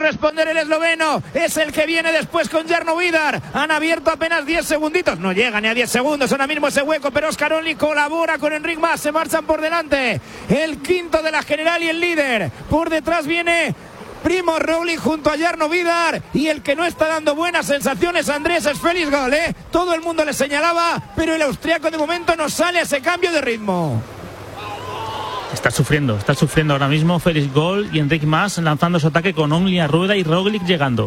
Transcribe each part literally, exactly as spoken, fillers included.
responder el esloveno. Es el que viene después con Jarno Vidar. Han abierto apenas diez segunditos. No llega ni a diez segundos ahora mismo ese hueco, pero Óscar Onlí colabora con Enric Mas. Se marchan por delante. El quinto de la general y el líder. Por detrás viene Primož Roglič junto a Jarno Vidar, y el que no está dando buenas sensaciones, Andrés, es Felix Gall, ¿eh? Todo el mundo le señalaba, pero el austriaco de momento no sale a ese cambio de ritmo. Está sufriendo, está sufriendo ahora mismo Felix Gall y Enric Mas lanzando su ataque con Onlí a rueda y Roglič llegando.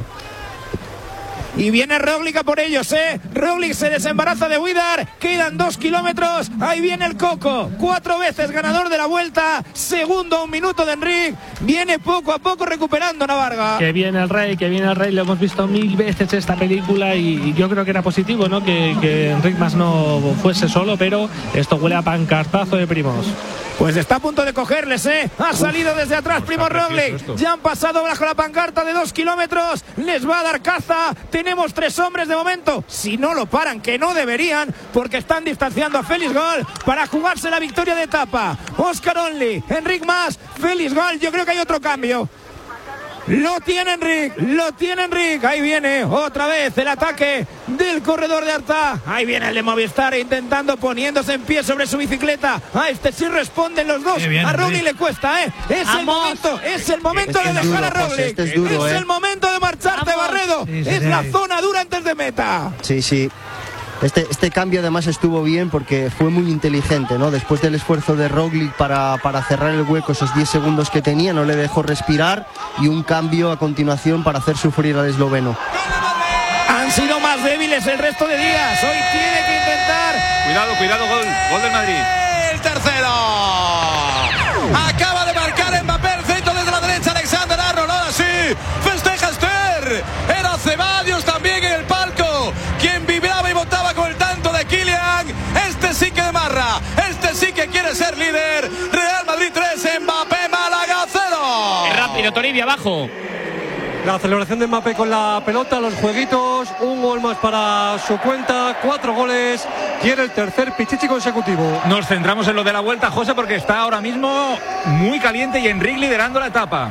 Y viene Roglič a por ellos, ¿eh? Roglič se desembaraza de Vidar. Quedan dos kilómetros. Ahí viene el Coco. Cuatro veces ganador de la Vuelta. Segundo a un minuto de Enric. Viene poco a poco recuperando Navarga. Que viene el rey, que viene el rey. Lo hemos visto mil veces esta película y yo creo que era positivo, ¿no? Que, que Enric Mas no fuese solo, pero esto huele a pancartazo de Primož. Pues está a punto de cogerles, ¿eh? Ha Uf, salido desde atrás Primož Roglič. Ya han pasado bajo la pancarta de dos kilómetros. Les va a dar caza. Tenemos tres hombres de momento. Si no lo paran, que no deberían, porque están distanciando a Felix Gall para jugarse la victoria de etapa. Óscar Onlí, Enric Mas, Felix Gall. Yo creo que hay otro cambio. Lo tiene Enric, lo tiene Enric. Ahí viene otra vez el ataque del corredor de Artà. Ahí viene el de Movistar intentando, poniéndose en pie sobre su bicicleta. A este sí responden los dos. Bien, a Roglič le cuesta, ¿eh? Es Vamos. el momento, es el momento este de dejar duro, a Roglič. Este es duro, es ¿eh? el momento de marcharte, Vamos. Barredo. Sí, sí, es sí. la zona dura antes de meta. Sí, sí. Este, este cambio además estuvo bien porque fue muy inteligente, ¿no? Después del esfuerzo de Roglič para, para cerrar el hueco, esos diez segundos que tenía, no le dejó respirar, y un cambio a continuación para hacer sufrir al esloveno. Han sido más débiles el resto de días. Hoy tiene que intentar. Cuidado, cuidado, gol, gol del Madrid. El tercero. Acaba de marcar Mbappé, el centro desde la derecha, Alexander Arnold. Ahora sí, festeja Esther. Era Ceballos también en el palco, quien vibraba y votaba con el tanto de Kylian. Este sí que marra, este sí que quiere ser líder. Real Madrid tres, Mbappé, Málaga cero. Es rápido, Toribia, abajo. La celebración de Mbappé con la pelota, los jueguitos, un gol más para su cuenta, cuatro goles, quiere el tercer pichichi consecutivo. Nos centramos en lo de la Vuelta, José, porque está ahora mismo muy caliente y Enric liderando la etapa.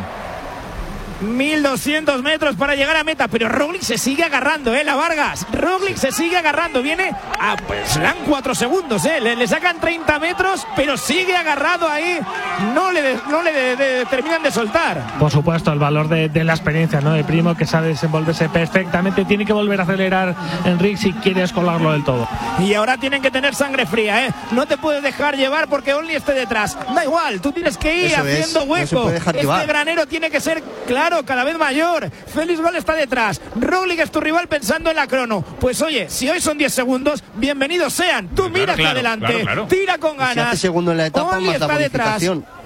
mil doscientos metros para llegar a meta, pero Roglič se sigue agarrando, eh, la Vargas. Roglič se sigue agarrando, viene a, pues le dan cuatro segundos, eh, le, le sacan treinta metros, pero sigue agarrado ahí, no le, de, no le de, de, terminan de soltar. Por supuesto, el valor de, de la experiencia, ¿no? De Primo, que sabe desenvolverse perfectamente. Tiene que volver a acelerar Enric si quieres colarlo del todo. Y ahora tienen que tener sangre fría, eh, no te puedes dejar llevar porque Onlí esté detrás. Da igual, tú tienes que ir Eso haciendo es, hueco. No este llevar. Granero tiene que ser claro. Cada vez mayor. Felix Gall está detrás. Roglič es tu rival pensando en la crono. Pues oye, si hoy son diez segundos, bienvenidos sean. Tú mira hacia claro, adelante. Claro, claro. Tira con ganas. Si hace segundo en la etapa, Onlí está detrás.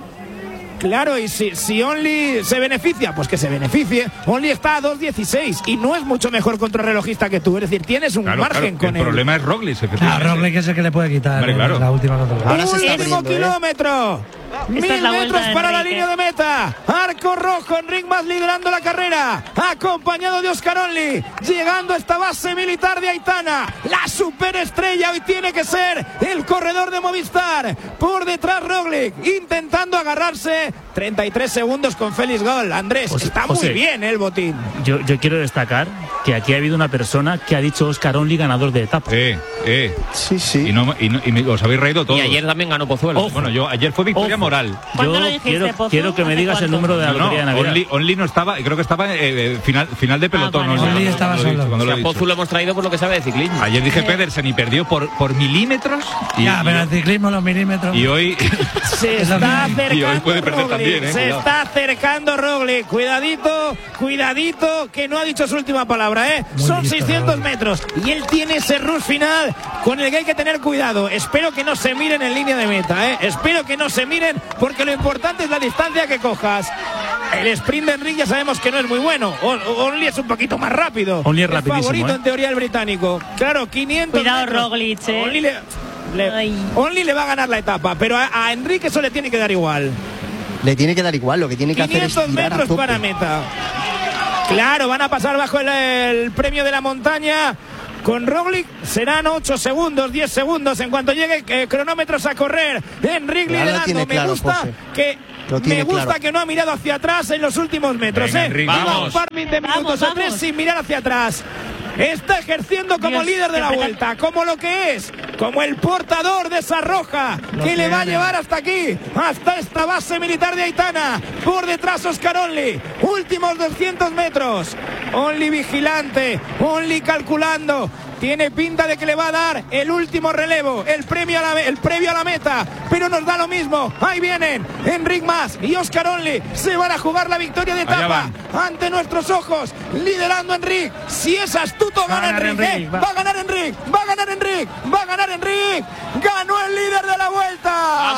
Claro, y si, si Onlí se beneficia, pues que se beneficie. Onlí está a dos dieciséis y no es mucho mejor contrarrelojista que tú. Es decir, tienes un claro, margen claro, con el él. El problema es Roglič. Ah, Roglič es el que le puede quitar vale, claro. la última contra. Ahora se está abriendo, kilómetro. ¿eh? Mil metros para la línea de meta. Arco rojo, Enric Mas liderando la carrera, acompañado de Óscar Onlí, llegando a esta base militar de Aitana. La superestrella hoy tiene que ser el corredor de Movistar. Por detrás Roglič, intentando agarrarse. treinta y tres segundos con Felix Gall. Andrés, José, está José, muy bien el botín. Yo, yo quiero destacar que aquí ha habido una persona que ha dicho Óscar Onlí ganador de etapa. Eh, eh. Sí, sí. Y, no, y, no, y os habéis reído todos. Y ayer también ganó Pozuelo. Ojo. Bueno, yo ayer fue victoria Ojo. moral. Yo quiero, quiero que me digas el número de la lotería de Navidad. Onlí, Onlí no estaba, creo que estaba eh, final, final de pelotón. Ah, vale, no, Onlí no, estaba no, solo. Dicho, o sea, Pozu lo hemos traído por lo que sabe de ciclismo. Ayer dije Pedersen y perdió por, por milímetros. Y, ya, pero el ciclismo los milímetros. Y hoy se está acercando. Y hoy puede perder Roglič, también, ¿eh? Se Cuidado. está acercando Roglič. Cuidadito, cuidadito, que no ha dicho su última palabra, ¿eh? Muy Son listo, seiscientos Roglič. Metros. Y él tiene ese rush final con el que hay que tener cuidado. Espero que no se miren en línea de meta, ¿eh? Espero que no se miren, porque lo importante es la distancia que cojas. El sprint de Enric ya sabemos que no es muy bueno. Onlí es un poquito más rápido. Onlí es rapidísimo. Favorito ¿eh? en teoría el británico. Claro, quinientos Cuidado metros. Roglič, ¿eh? Onlí le, le, Onlí le va a ganar la etapa, pero a, a Enric eso le tiene que dar igual. Le tiene que dar igual, lo que tiene que hacer es quinientos tirar metros a tope. para meta. Claro, van a pasar bajo el, el premio de la montaña. Con Roglič serán ocho segundos, diez segundos en cuanto llegue eh, cronómetros a correr. Enric claro, liderando. Me claro, gusta José. que Me gusta claro. que no ha mirado hacia atrás en los últimos metros. Venga, ¿eh? Enric, Lleva vamos. un par de minutos Vamos, o tres vamos. sin mirar hacia atrás. Está ejerciendo como Dios, líder de qué la pena. vuelta, como lo que es, como el portador de esa roja que le va a llevar hasta aquí, hasta esta base militar de Aitana. Por detrás Oscar Only, últimos doscientos metros. Only vigilante, Only calculando. Tiene pinta de que le va a dar el último relevo, el premio a la, el previo a la meta, pero nos da lo mismo. Ahí vienen Enric Mas y Oscar Only, se van a jugar la victoria de etapa ante nuestros ojos, liderando Enric. Si es astuto, gana Enric, Enric, ¿eh? va. va a ganar Enric, va a ganar Enric, va a ganar Enric. Ganó el líder de la vuelta.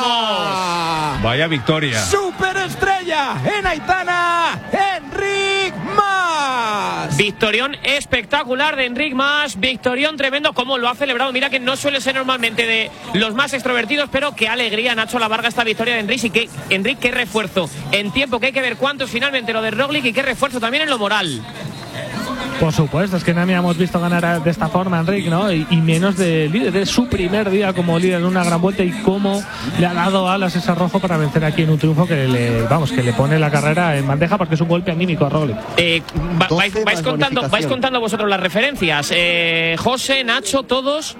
¡Vamos! Vaya victoria. Superestrella en Aitana, Enric Mas. Victorión espectacular de Enric Mas, victorión tremendo, como lo ha celebrado. Mira que no suele ser normalmente de los más extrovertidos, pero qué alegría, Nacho Lavarga, esta victoria de Enric. Y que Enric, qué refuerzo en tiempo, que hay que ver cuántos finalmente lo de Roglic, y qué refuerzo también en lo moral. Por supuesto, es que no habíamos visto ganar de esta forma a Enric, ¿no? Y, y menos de líder, es su primer día como líder en una gran vuelta, y cómo le ha dado alas ese rojo para vencer aquí en un triunfo que le, vamos, que le pone la carrera en bandeja, porque es un golpe anímico a Roglic. Eh, va, vais, doce vais, más contando, bonificación. vais contando vosotros las referencias. Eh, José, Nacho, todos.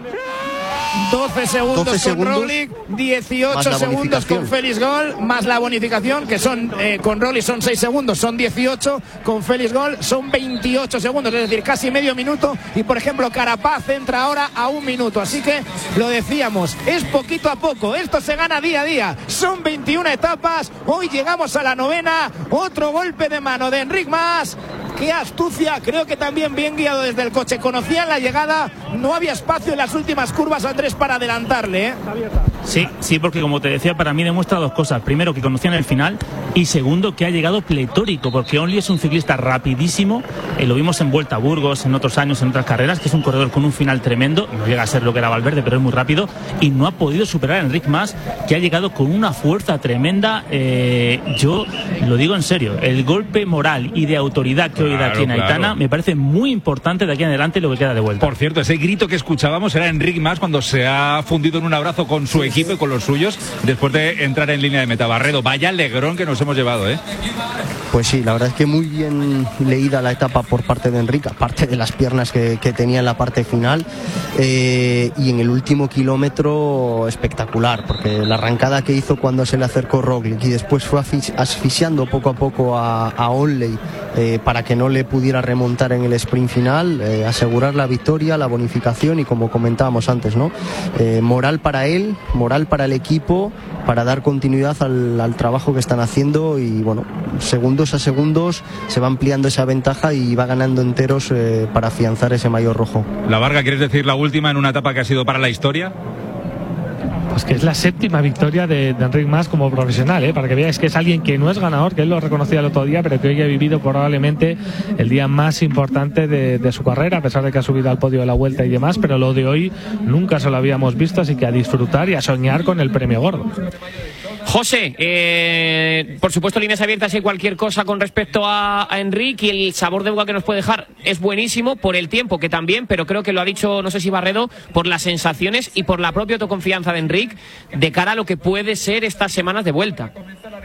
doce segundos doce con segundos, Roglic, dieciocho más la segundos bonificación. con Félix Gol, más la bonificación, que son eh, con Roglic son seis segundos, son dieciocho, con Félix Gol son veintiocho segundos, es decir, casi medio minuto. Y por ejemplo, Carapaz entra ahora a un minuto. Así que lo decíamos, es poquito a poco, esto se gana día a día. Son veintiuna etapas, hoy llegamos a la novena, otro golpe de mano de Enric Mas. Qué astucia, creo que también bien guiado desde el coche. Conocían la llegada, no había espacio en las últimas curvas, Andrés, para adelantarle, ¿eh? Sí, sí, porque como te decía, para mí demuestra dos cosas. Primero, que conocían el final, y segundo, que ha llegado pletórico, porque Only es un ciclista rapidísimo. Eh, lo vimos en Vuelta a Burgos, en otros años, en otras carreras, que es un corredor con un final tremendo. No llega a ser lo que era Valverde, pero es muy rápido, y no ha podido superar a Enric Mas, que ha llegado con una fuerza tremenda. Eh, yo lo digo en serio, el golpe moral y de autoridad que hoy da Claro, aquí en Aitana, claro. me parece muy importante de aquí en adelante lo que queda de vuelta. Por cierto, ese grito que escuchábamos era Enric Mas cuando se ha fundido en un abrazo con su equipo y con los suyos después de entrar en línea de meta. Barredo, vaya alegrón que nos hemos llevado, ¿eh? Pues sí, la verdad es que muy bien leída la etapa por parte de Enric, aparte de las piernas que, que tenía en la parte final, eh, y en el último kilómetro espectacular, porque la arrancada que hizo cuando se le acercó Roglic y después fue asfix- asfixiando poco a poco a, a Onley eh, para que no le pudiera remontar en el sprint final, eh, asegurar la victoria, la bonificación y, como comentábamos antes, ¿no? Eh, moral para él, moral para el equipo, para dar continuidad al, al trabajo que están haciendo, y bueno, segundos a segundos se va ampliando esa ventaja y va ganando enteros eh, para afianzar ese maillot rojo. La Varga, ¿quieres decir la última en una etapa que ha sido para la historia? Pues que es la séptima victoria de, de Enric Mas como profesional, ¿eh? Para que veáis que es alguien que no es ganador, que él lo reconocía el otro día, pero que hoy ha vivido probablemente el día más importante de, de su carrera, a pesar de que ha subido al podio de la Vuelta y demás, pero lo de hoy nunca se lo habíamos visto, así que a disfrutar y a soñar con el premio gordo. José, eh, por supuesto, líneas abiertas y cualquier cosa con respecto a, a Enric, y el sabor de boca que nos puede dejar es buenísimo por el tiempo, que también, pero creo que lo ha dicho, no sé si Barredo, por las sensaciones y por la propia autoconfianza de Enric de cara a lo que puede ser estas semanas de vuelta.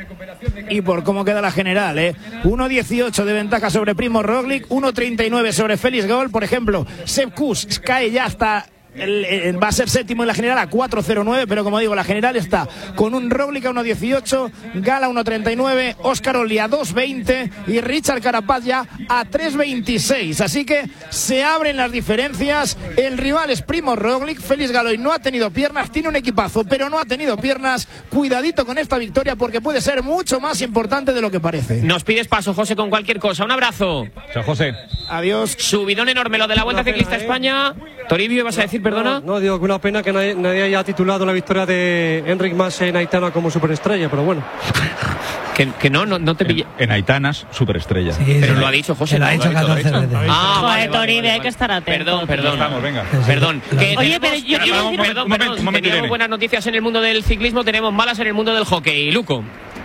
Y por cómo queda la general, ¿eh? uno dieciocho de ventaja sobre Primož Roglic, uno treinta y nueve sobre Félix Gol. Por ejemplo, Sepp Kuss cae ya hasta... El, el, va a ser séptimo en la general a cuatro cero nueve, pero como digo, la general está con un Roglic a uno dieciocho, Gala uno treinta y nueve, Oscar Only a dos veinte y Richard Carapaz ya a tres veintiséis. Así que se abren las diferencias. El rival es Primož Roglic. Félix Galoy no ha tenido piernas, tiene un equipazo, pero no ha tenido piernas. Cuidadito con esta victoria, porque puede ser mucho más importante de lo que parece. Nos pides paso, José, con cualquier cosa. Un abrazo. Chao, José. Adiós. Subidón enorme lo de la Vuelta Ciclista a España. Toribio, ¿vas a decir, perdona? No, no, digo que una pena que nadie, nadie haya titulado la victoria de Enric Mas en Aitana como superestrella, pero bueno. Que, que no, no, no te pillé. En, en Aitanas, superestrella. Sí, Pero sí. lo ha dicho José. Se lo ha ¿no? dicho catorce lo ha dicho. veces. Ah, Joder, vale, vale, Toribe, vale, hay que estar atento. Perdón, perdón. Vamos, venga. Perdón. Que Oye, tenemos- pero yo quiero un decir... momento, Perdón, un momento, perdón. un momento, Teníamos Irene. buenas noticias en el mundo del ciclismo, tenemos malas en el mundo del hockey. Luco.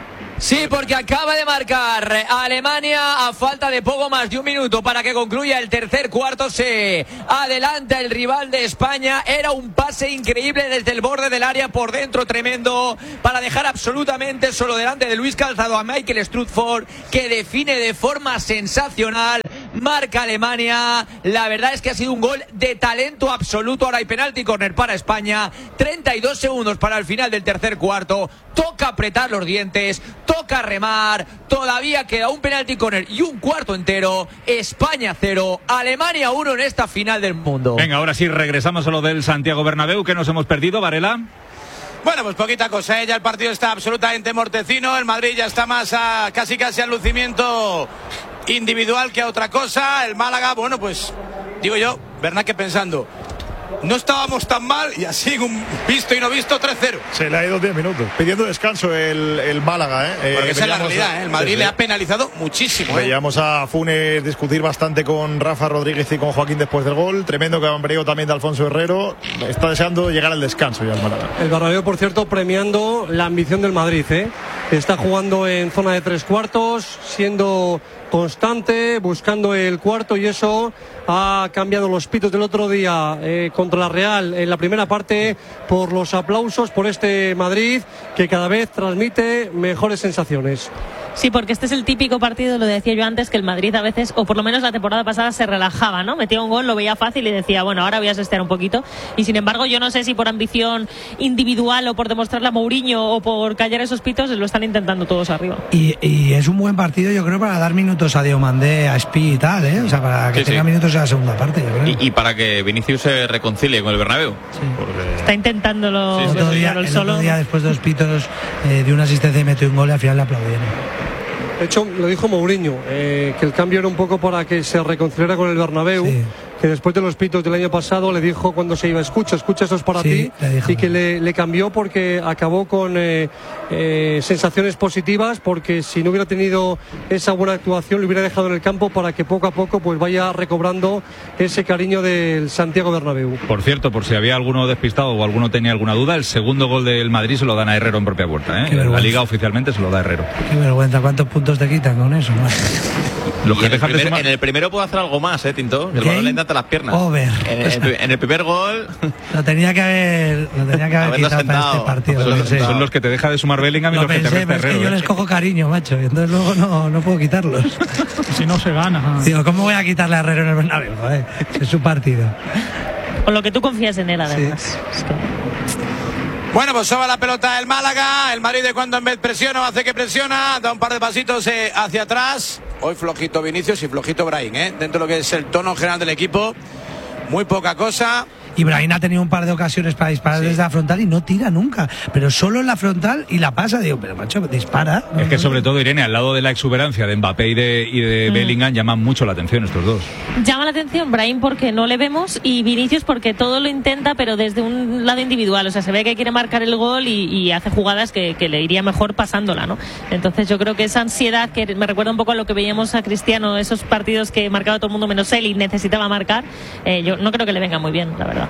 Sí, porque acaba de marcar Alemania a falta de poco más de un minuto para que concluya el tercer cuarto. Se adelanta el rival de España. Era un pase increíble desde el borde del área por dentro, tremendo, para dejar absolutamente solo delante de Luis Calzado a Michael Strutford, que define de forma sensacional. Marca Alemania. La verdad es que ha sido un gol de talento absoluto. Ahora hay penalti corner para España. treinta y dos segundos para el final del tercer cuarto. Toca apretar los dientes, toca remar. Todavía queda un penalti corner y un cuarto entero. España cero, Alemania uno en esta final del mundo. Venga, ahora sí regresamos a lo del Santiago Bernabéu, que nos hemos perdido, Varela. Bueno, pues poquita cosa, ¿eh? Ya el partido está absolutamente mortecino. El Madrid ya está más a casi casi al lucimiento individual que a otra cosa. El Málaga, bueno, pues digo yo, Bernat, pensando, no estábamos tan mal y así un visto y no visto tres cero. Se le ha ido diez minutos pidiendo descanso el, el Málaga, ¿eh? Porque eh, esa es la realidad, ¿eh? El Madrid sí, sí. le ha penalizado muchísimo, ¿eh? Veíamos a Funes discutir bastante con Rafa Rodríguez y con Joaquín después del gol. Tremendo cambreo también de Alfonso Herrero. Está deseando llegar al descanso ya el Málaga. El Bernabéu, por cierto, premiando la ambición del Madrid, ¿eh? Está jugando en zona de tres cuartos, siendo constante, buscando el cuarto, y eso ha cambiado los pitos del otro día eh, contra la Real en la primera parte por los aplausos por este Madrid que cada vez transmite mejores sensaciones. Sí, porque este es el típico partido, lo decía yo antes, que el Madrid a veces, o por lo menos la temporada pasada, se relajaba, ¿no? Metía un gol, lo veía fácil y decía, bueno, ahora voy a asestar un poquito. Y sin embargo, yo no sé si por ambición individual o por demostrarle a Mourinho o por callar esos pitos, lo están intentando todos arriba. Y, y es un buen partido, yo creo, para dar minutos a Diomandé, a Spi y tal, ¿eh? O sea, para que sí, tenga sí. minutos en la segunda parte, yo creo. Y, y para que Vinicius se reconcilie con el Bernabéu. Sí. Porque... Está intentándolo Sí, sí. El, otro día, el solo. otro día, después de los pitos, eh, de una asistencia y metió un gol y al final le aplaudieron. De hecho, lo dijo Mourinho, eh, que el cambio era un poco para que se reconciliara con el Bernabéu, sí. Que después de los pitos del año pasado le dijo cuando se iba, escucha, escucha, esto es para sí, ti, y que le, le cambió porque acabó con eh, eh, sensaciones positivas, porque si no hubiera tenido esa buena actuación lo hubiera dejado en el campo para que poco a poco pues vaya recobrando ese cariño del Santiago Bernabéu. Por cierto, por si había alguno despistado o alguno tenía alguna duda, el segundo gol del Madrid se lo dan a Herrero en propia puerta, ¿eh? La Liga oficialmente se lo da a Herrero. Qué vergüenza, ¿cuántos puntos te quitan con eso? Los que en, el primer, en el primero puede hacer algo más, ¿eh, Tinto? El balón le entra las piernas. Over. En, el, en el primer gol... Lo tenía que haber, lo tenía que haber quitado para este partido. Son, los, son los que te deja de sumar Bellingham y lo los pensé, que te resta Herrero. Es que yo ¿eh? les cojo cariño, macho, y entonces luego no, no puedo quitarlos. Si no se gana. Digo, ¿cómo voy a quitarle a Herrero en el Bernabéu? Joder, es su partido. Con lo que tú confías en él, además. Sí. Es que... Bueno, pues soba la pelota el Málaga. El Madrid, de cuando en vez presiona, hace que presiona, da un par de pasitos eh, hacia atrás. Hoy flojito Vinicius y flojito Brahim, ¿eh? Dentro de lo que es el tono general del equipo, muy poca cosa. Y Brahim ha tenido un par de ocasiones para disparar sí. desde la frontal y no tira nunca, pero solo en la frontal y la pasa. Digo, pero macho, dispara. Es que sobre todo, Irene, al lado de la exuberancia de Mbappé y de, y de mm. Bellingham, llaman mucho la atención estos dos. Llama la atención Brahim porque no le vemos y Vinicius porque todo lo intenta, pero desde un lado individual. O sea, se ve que quiere marcar el gol y, y hace jugadas que, que le iría mejor pasándola, ¿no? Entonces yo creo que esa ansiedad que me recuerda un poco a lo que veíamos a Cristiano, esos partidos que marcaba todo el mundo menos él y necesitaba marcar, eh, yo no creo que le venga muy bien, la verdad.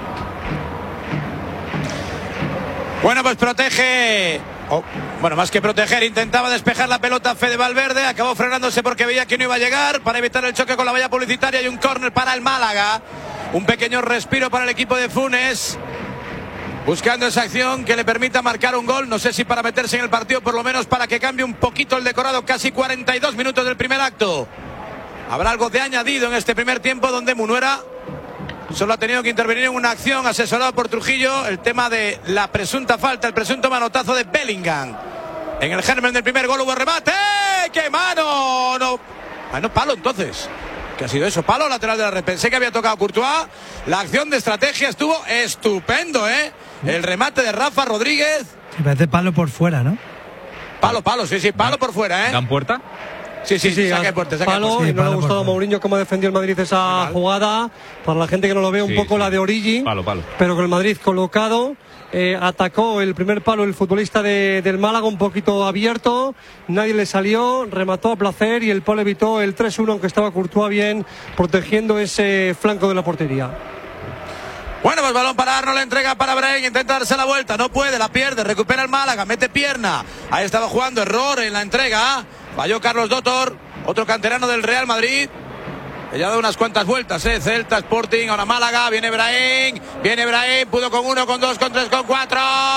Bueno, pues protege, oh, bueno, más que proteger, intentaba despejar la pelota Fede Valverde, acabó frenándose porque veía que no iba a llegar para evitar el choque con la valla publicitaria y un córner para el Málaga, un pequeño respiro para el equipo de Funes, buscando esa acción que le permita marcar un gol, no sé si para meterse en el partido, por lo menos para que cambie un poquito el decorado, casi cuarenta y dos minutos del primer acto. Habrá algo de añadido en este primer tiempo donde Munuera solo ha tenido que intervenir en una acción asesorado por Trujillo, el tema de la presunta falta, el presunto manotazo de Bellingham. En el germen del primer gol hubo remate. ¡Qué mano! No, ah, no, palo entonces. ¿Qué ha sido eso? Palo lateral de la red. Pensé que había tocado Courtois. La acción de estrategia estuvo estupendo, ¿eh? El remate de Rafa Rodríguez. Sí, parece palo por fuera, ¿no? Palo, palo, sí, sí, palo por fuera, ¿eh? ¿Dan puerta? Sí, sí, sí, saque de puerta, saque palo, de puerta. y no le ha gustado a Mourinho cómo defendió el Madrid esa jugada. Para la gente que no lo ve, un sí, poco sí. la de Origi. Palo, palo. Pero con el Madrid colocado, eh, atacó el primer palo el futbolista de, del Málaga, un poquito abierto. Nadie le salió, remató a placer y el palo evitó el tres uno, aunque estaba Courtois bien protegiendo ese flanco de la portería. Bueno, pues balón para Arnold, entrega para Brahim, intenta darse la vuelta, no puede, la pierde, recupera el Málaga, mete pierna. Ahí estaba jugando, error en la entrega. Falló Carlos Dotor, otro canterano del Real Madrid. Ya ha dado unas cuantas vueltas, ¿eh? Celta, Sporting, ahora Málaga, viene Brahim, viene Brahim, pudo con uno, con dos, con tres, con cuatro.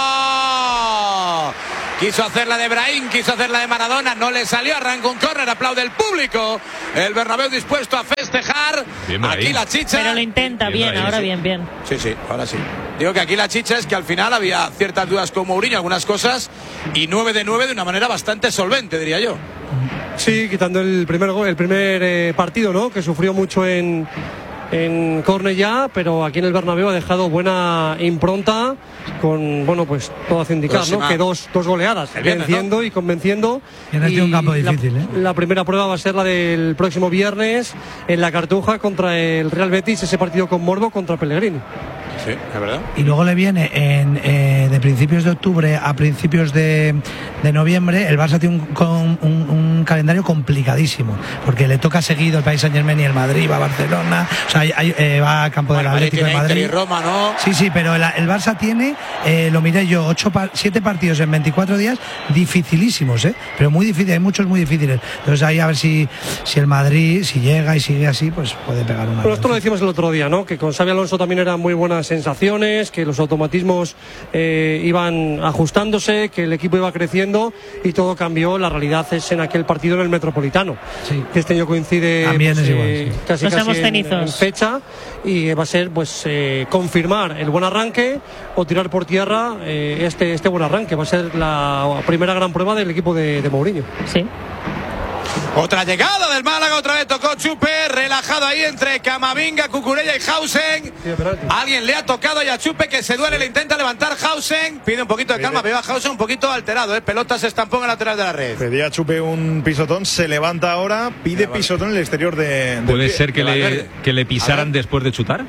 Quiso hacer la de Brahim, quiso hacer la de Maradona, no le salió, arranca un córner, aplaude el público. El Bernabéu dispuesto a festejar. Aquí la chicha. Pero lo intenta bien, bien ahora sí. bien, bien. Sí, sí, ahora sí. Digo que aquí la chicha es que al final había ciertas dudas con Mourinho, algunas cosas, y nueve de nueve de una manera bastante solvente, diría yo. Sí, quitando el primer gol, el primer eh, partido, ¿no? Que sufrió mucho en, en Cornellá, pero aquí en el Bernabéu ha dejado buena impronta con, bueno, pues todo hace indicar, Próxima. ¿no? Que dos, dos goleadas, viernes, venciendo ¿no? y convenciendo. Tienes y un campo difícil, la, ¿eh? La primera prueba va a ser la del próximo viernes en la Cartuja contra el Real Betis, ese partido con morbo contra Pellegrini. Sí, es verdad. Y luego le viene en, eh, de principios de octubre a principios de, de noviembre. El Barça tiene un, un, un calendario complicadísimo porque le toca seguido el Paris Saint-Germain y el Madrid, va a Barcelona, o sea, hay, hay, eh, va al campo bueno, del Atlético de Madrid. Y Roma, ¿no? Sí, sí, pero el, el Barça tiene, eh, lo miré yo, ocho, siete partidos en veinticuatro días dificilísimos, ¿eh? Pero muy difíciles, hay muchos muy difíciles. Entonces ahí a ver si, si el Madrid, si llega y sigue así, pues puede pegar una. Pero esto lo decimos el otro día, ¿no? Que con Xabi Alonso también eran muy buenas sensaciones, que los automatismos eh, iban ajustándose, que el equipo iba creciendo y todo cambió. La realidad es en aquel partido en el Metropolitano, sí. que este año coincide también pues, es igual, eh, sí. casi, casi en, en fecha, y va a ser pues eh, confirmar el buen arranque o tirar por tierra eh, este, este buen arranque. Va a ser la primera gran prueba del equipo de, de Mourinho. Sí. Otra llegada del Málaga, otra vez tocó Chupe, relajado ahí entre Camavinga, Cucurella y Hausen. Alguien le ha tocado ya a Chupe, que se duele, le intenta levantar Hausen. Pide un poquito de calma, veo a Hausen un poquito alterado, ¿eh? Pelota se estampó en el lateral de la red. Pedía a Chupe un pisotón, se levanta ahora, pide pisotón en el exterior de... ¿Puede ser que le, que le pisaran después de chutar?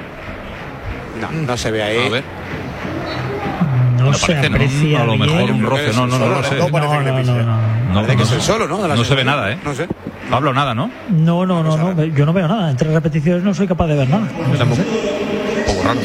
No, no se ve ahí. A ver. No, no se parece, aprecia no, a lo mejor bien. un roce, no, no, no, no, no sé. No parece que le pise. No, no, no. Parece que es el solo, ¿no? De la no se ve nada, ¿eh? No sé. Pablo, nada, ¿no? No, no, no, no, yo no veo nada. Entre repeticiones no soy capaz de ver nada. No, tampoco. Un poco raro.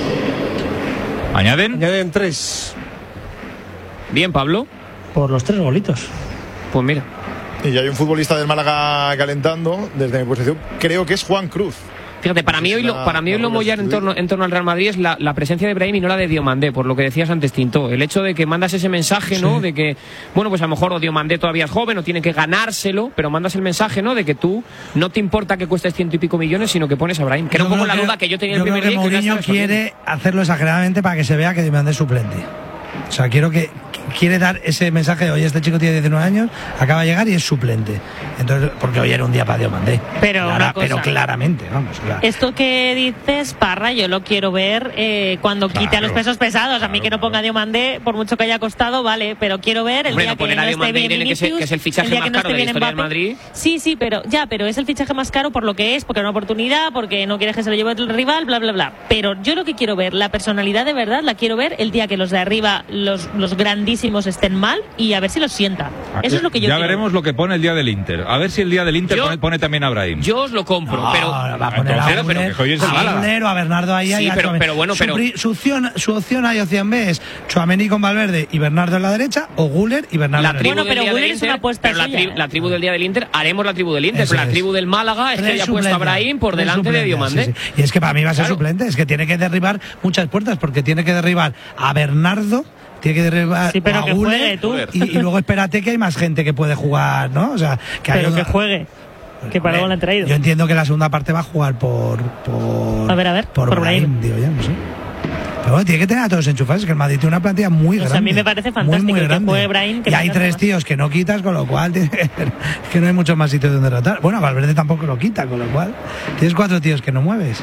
¿Añaden? Añaden tres. Bien, Pablo. Por los tres golitos. Pues mira. Y ya hay un futbolista del Málaga calentando, desde mi posición, creo que es Juan Cruz. Fíjate, para mí hoy lo, para mí hoy lo mollar en torno, en torno al Real Madrid es la, la presencia de Brahim y no la de Diomandé, por lo que decías antes, Tinto. El hecho de que mandas ese mensaje, ¿no? Sí. De que, bueno, pues a lo mejor Diomandé todavía es joven o tiene que ganárselo, pero mandas el mensaje, ¿no? De que tú no te importa que cuestes ciento y pico millones, sino que pones a Brahim. Que era un poco la que, duda que yo tenía yo el primer creo que día. Mourinho quiere hacerlo exageradamente para que se vea que Diomandé es suplente. O sea, quiero que quiere dar ese mensaje de, oye, este chico tiene diecinueve años, acaba de llegar y es suplente. Entonces, porque hoy era un día para Diomandé. Pero, Clara, una cosa, pero claramente, vamos. Claro. Esto que dices, Parra, yo lo quiero ver eh, cuando claro, quite a los pesos pesados. A mí claro, que no ponga Diomandé, por mucho que haya costado, vale, pero quiero ver el bueno, día que no esté bien Vinicius, que, es, que es el fichaje más no caro de la historia del Madrid. Sí, sí, pero ya, pero es el fichaje más caro por lo que es, porque es una oportunidad, porque no quieres que se lo lleve el rival, bla, bla, bla. Pero yo lo que quiero ver, la personalidad de verdad, la quiero ver el día que los de arriba, los, los grandísimos estén mal y a ver si los sienta. Eso ya, es lo que yo ya quiero. veremos lo que pone el día del Inter. A ver si el día del Inter yo, pone, pone también a Brahim. Yo os lo compro, no, pero va a poner entonces, a Guller, pero, a, Guller o a Bernardo ahí. Sí, pero, pero bueno, su, pero su opción, su opción ahí opción B es Tchouaméni con Valverde y Bernardo en la derecha o Guller y Bernardo. La en la tribu bueno, pero del Guller día es del una Inter, apuesta pero la, suya, tri, ¿eh? la tribu del día del Inter haremos la tribu del Inter, Eso pero la es. tribu del Málaga es que haya puesto a Brahim por delante de Diomandé. Sí, sí. Y es que para mí va a ser claro. suplente, es que tiene que derribar muchas puertas porque tiene que derribar a Bernardo. Tiene que derribar sí, pero a que Guller, juegue tú. Y, y luego espérate que hay más gente que puede jugar, ¿no? O sea, que pero hay que una... juegue. Que para algo le han traído. Yo entiendo que la segunda parte va a jugar por. por a ver, a ver. Por, por Brahim, digo yo, no sé. Pero bueno, tiene que tener a todos enchufados, que el Madrid tiene una plantilla muy pues grande. A mí me parece fantástico muy, muy que juegue Brahim. Que y hay tres más. tíos que no quitas, con lo cual tiene que, que no hay muchos más sitios donde rotar. Bueno, Valverde tampoco lo quita, con lo cual tienes cuatro tíos que no mueves.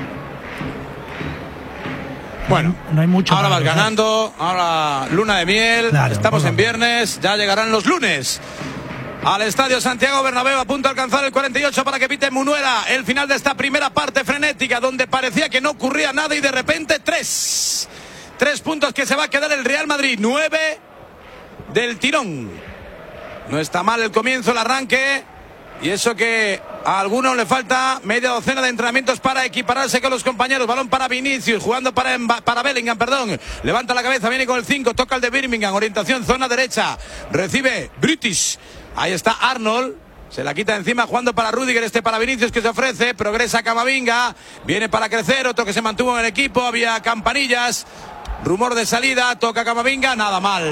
Bueno, no hay mucho. Ahora vas ganando, ahora luna de miel, claro, estamos en viernes, ya llegarán los lunes. Al estadio Santiago Bernabéu, a punto de alcanzar el cuarenta y ocho para que pite Munuera. El final de esta primera parte frenética, donde parecía que no ocurría nada y de repente tres. Tres puntos que se va a quedar el Real Madrid. Nueve del tirón. No está mal el comienzo, el arranque. Y eso que a algunos le falta media docena de entrenamientos para equipararse con los compañeros. Balón para Vinicius, jugando para, para Bellingham, perdón. Levanta la cabeza, viene con el cinco, toca el de Birmingham, orientación zona derecha. Recibe British. Ahí está Arnold. Se la quita encima, jugando para Rudiger, este para Vinicius que se ofrece. Progresa Camavinga. Viene para crecer, otro que se mantuvo en el equipo. Había campanillas. Rumor de salida, toca Camavinga, nada mal.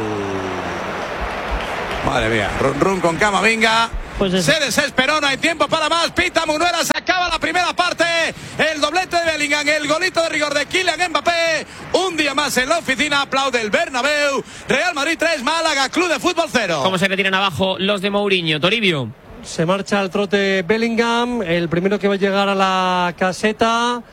Madre mía, run run con Camavinga. Pues se desesperó, no hay tiempo para más. Pita Munuera, se acaba la primera parte. El doblete de Bellingham, el golito de rigor de Kylian Mbappé. Un día más en la oficina, aplaude el Bernabéu. Real Madrid tres, Málaga Club de Fútbol cero. ¿Cómo se retiran abajo los de Mourinho? Toribio. Se marcha al trote Bellingham, el primero que va a llegar a la caseta.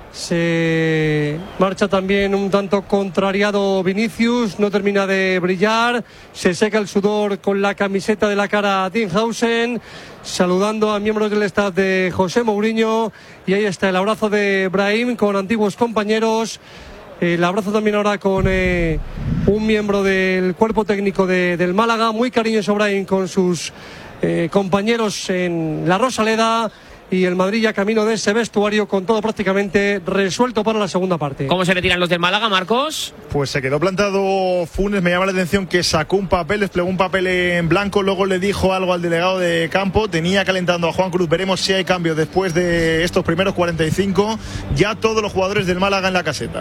Se marcha también un tanto contrariado Vinicius, no termina de brillar, se seca el sudor con la camiseta de la cara Dinhausen, saludando a miembros del staff de José Mourinho, y ahí está el abrazo de Brahim con antiguos compañeros, el abrazo también ahora con eh, un miembro del cuerpo técnico de, del Málaga, muy cariñoso Brahim con sus eh, compañeros en la Rosaleda. Y el Madrid ya camino de ese vestuario con todo prácticamente resuelto para la segunda parte. ¿Cómo se retiran los del Málaga, Marcos? Pues se quedó plantado Funes, me llama la atención que sacó un papel, desplegó un papel en blanco, luego le dijo algo al delegado de campo, tenía calentando a Juan Cruz, veremos si hay cambios después de estos primeros cuarenta y cinco, ya todos los jugadores del Málaga en la caseta.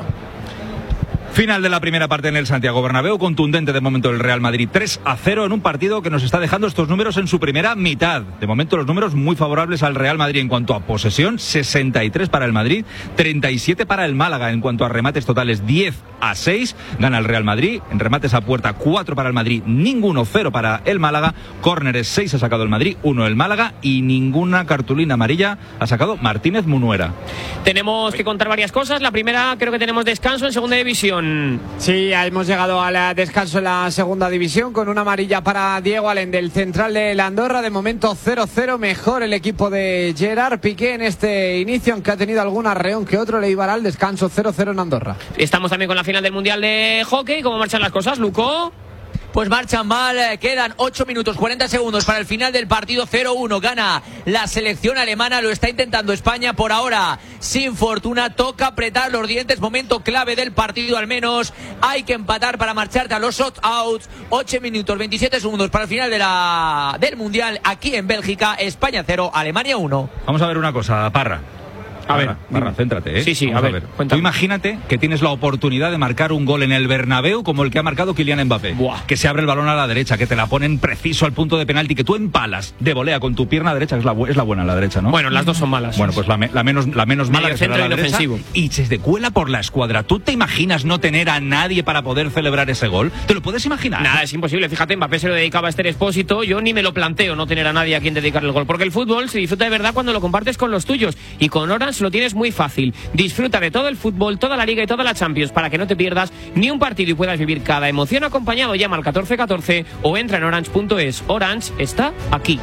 Final de la primera parte en el Santiago Bernabéu, contundente de momento el Real Madrid tres a cero en un partido que nos está dejando estos números en su primera mitad. De momento los números muy favorables al Real Madrid en cuanto a posesión, sesenta y tres para el Madrid, treinta y siete para el Málaga. En cuanto a remates totales, diez a seis, gana el Real Madrid. En remates a puerta, cuatro para el Madrid, ninguno, cero para el Málaga. Córneres, seis ha sacado el Madrid, uno el Málaga, y ninguna cartulina amarilla ha sacado Martínez Munuera. Tenemos que contar varias cosas. La primera, creo que tenemos descanso en segunda división. Sí, hemos llegado al descanso en la segunda división con una amarilla para Diego Allen del central de la Andorra. De momento cero cero, mejor el equipo de Gerard Piqué en este inicio, aunque ha tenido algún arreón que otro, le llevará al descanso. Cero cero en Andorra. Estamos también con la final del Mundial de Hockey. ¿Cómo marchan las cosas, Luco? Pues marchan mal, quedan ocho minutos cuarenta segundos para el final del partido. Cero uno, gana la selección alemana, lo está intentando España por ahora sin fortuna, toca apretar los dientes, momento clave del partido al menos, hay que empatar para marcharte a los shot-outs. Ocho minutos veintisiete segundos para el final de la, del Mundial aquí en Bélgica. España cero, Alemania uno. Vamos a ver una cosa, Parra. A ver, Parra, céntrate, ¿eh? Sí, sí, a ver, a ver. Tú imagínate que tienes la oportunidad de marcar un gol en el Bernabéu como el que ha marcado Kylian Mbappé. Buah. Que se abre el balón a la derecha, que te la ponen preciso al punto de penalti, que tú empalas de volea con tu pierna derecha, que es la, es la buena, la derecha, ¿no? Bueno, las dos son malas. Bueno, pues la, la menos, la menos mala que será la derecha. Y se te cuela por la escuadra. ¿Tú te imaginas no tener a nadie para poder celebrar ese gol? ¿Te lo puedes imaginar? Nada, es imposible. Fíjate, Mbappé se lo dedicaba a Esther Expósito. Yo ni me lo planteo no tener a nadie a quien dedicarle el gol. Porque el fútbol se disfruta de verdad cuando lo compartes con los tuyos. Y con Orange lo tienes muy fácil. Disfruta de todo el fútbol, toda la Liga y toda la Champions para que no te pierdas ni un partido y puedas vivir cada emoción acompañado. Llama al catorce catorce o entra en orange punto es. Orange está aquí.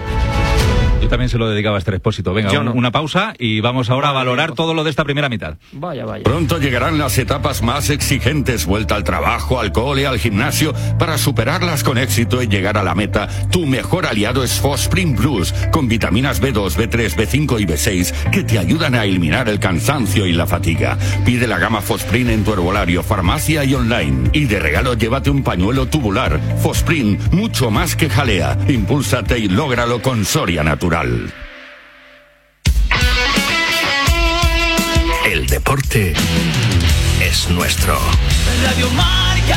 Yo también se lo dedicaba a este Expósito. Venga, no. una pausa y vamos ahora a valorar todo lo de esta primera mitad. Vaya, vaya. Pronto llegarán las etapas más exigentes, vuelta al trabajo, al cole, al gimnasio, para superarlas con éxito y llegar a la meta. Tu mejor aliado es Fosprint Plus, con vitaminas B dos, B tres, B cinco y B seis que te ayudan a eliminar el cansancio y la fatiga. Pide la gama Fosprint en tu herbolario, farmacia y online. Y de regalo llévate un pañuelo tubular. Fosprint, mucho más que jalea. Impúlsate y lógralo con Soria Natural. El deporte es nuestro. Radio Marca.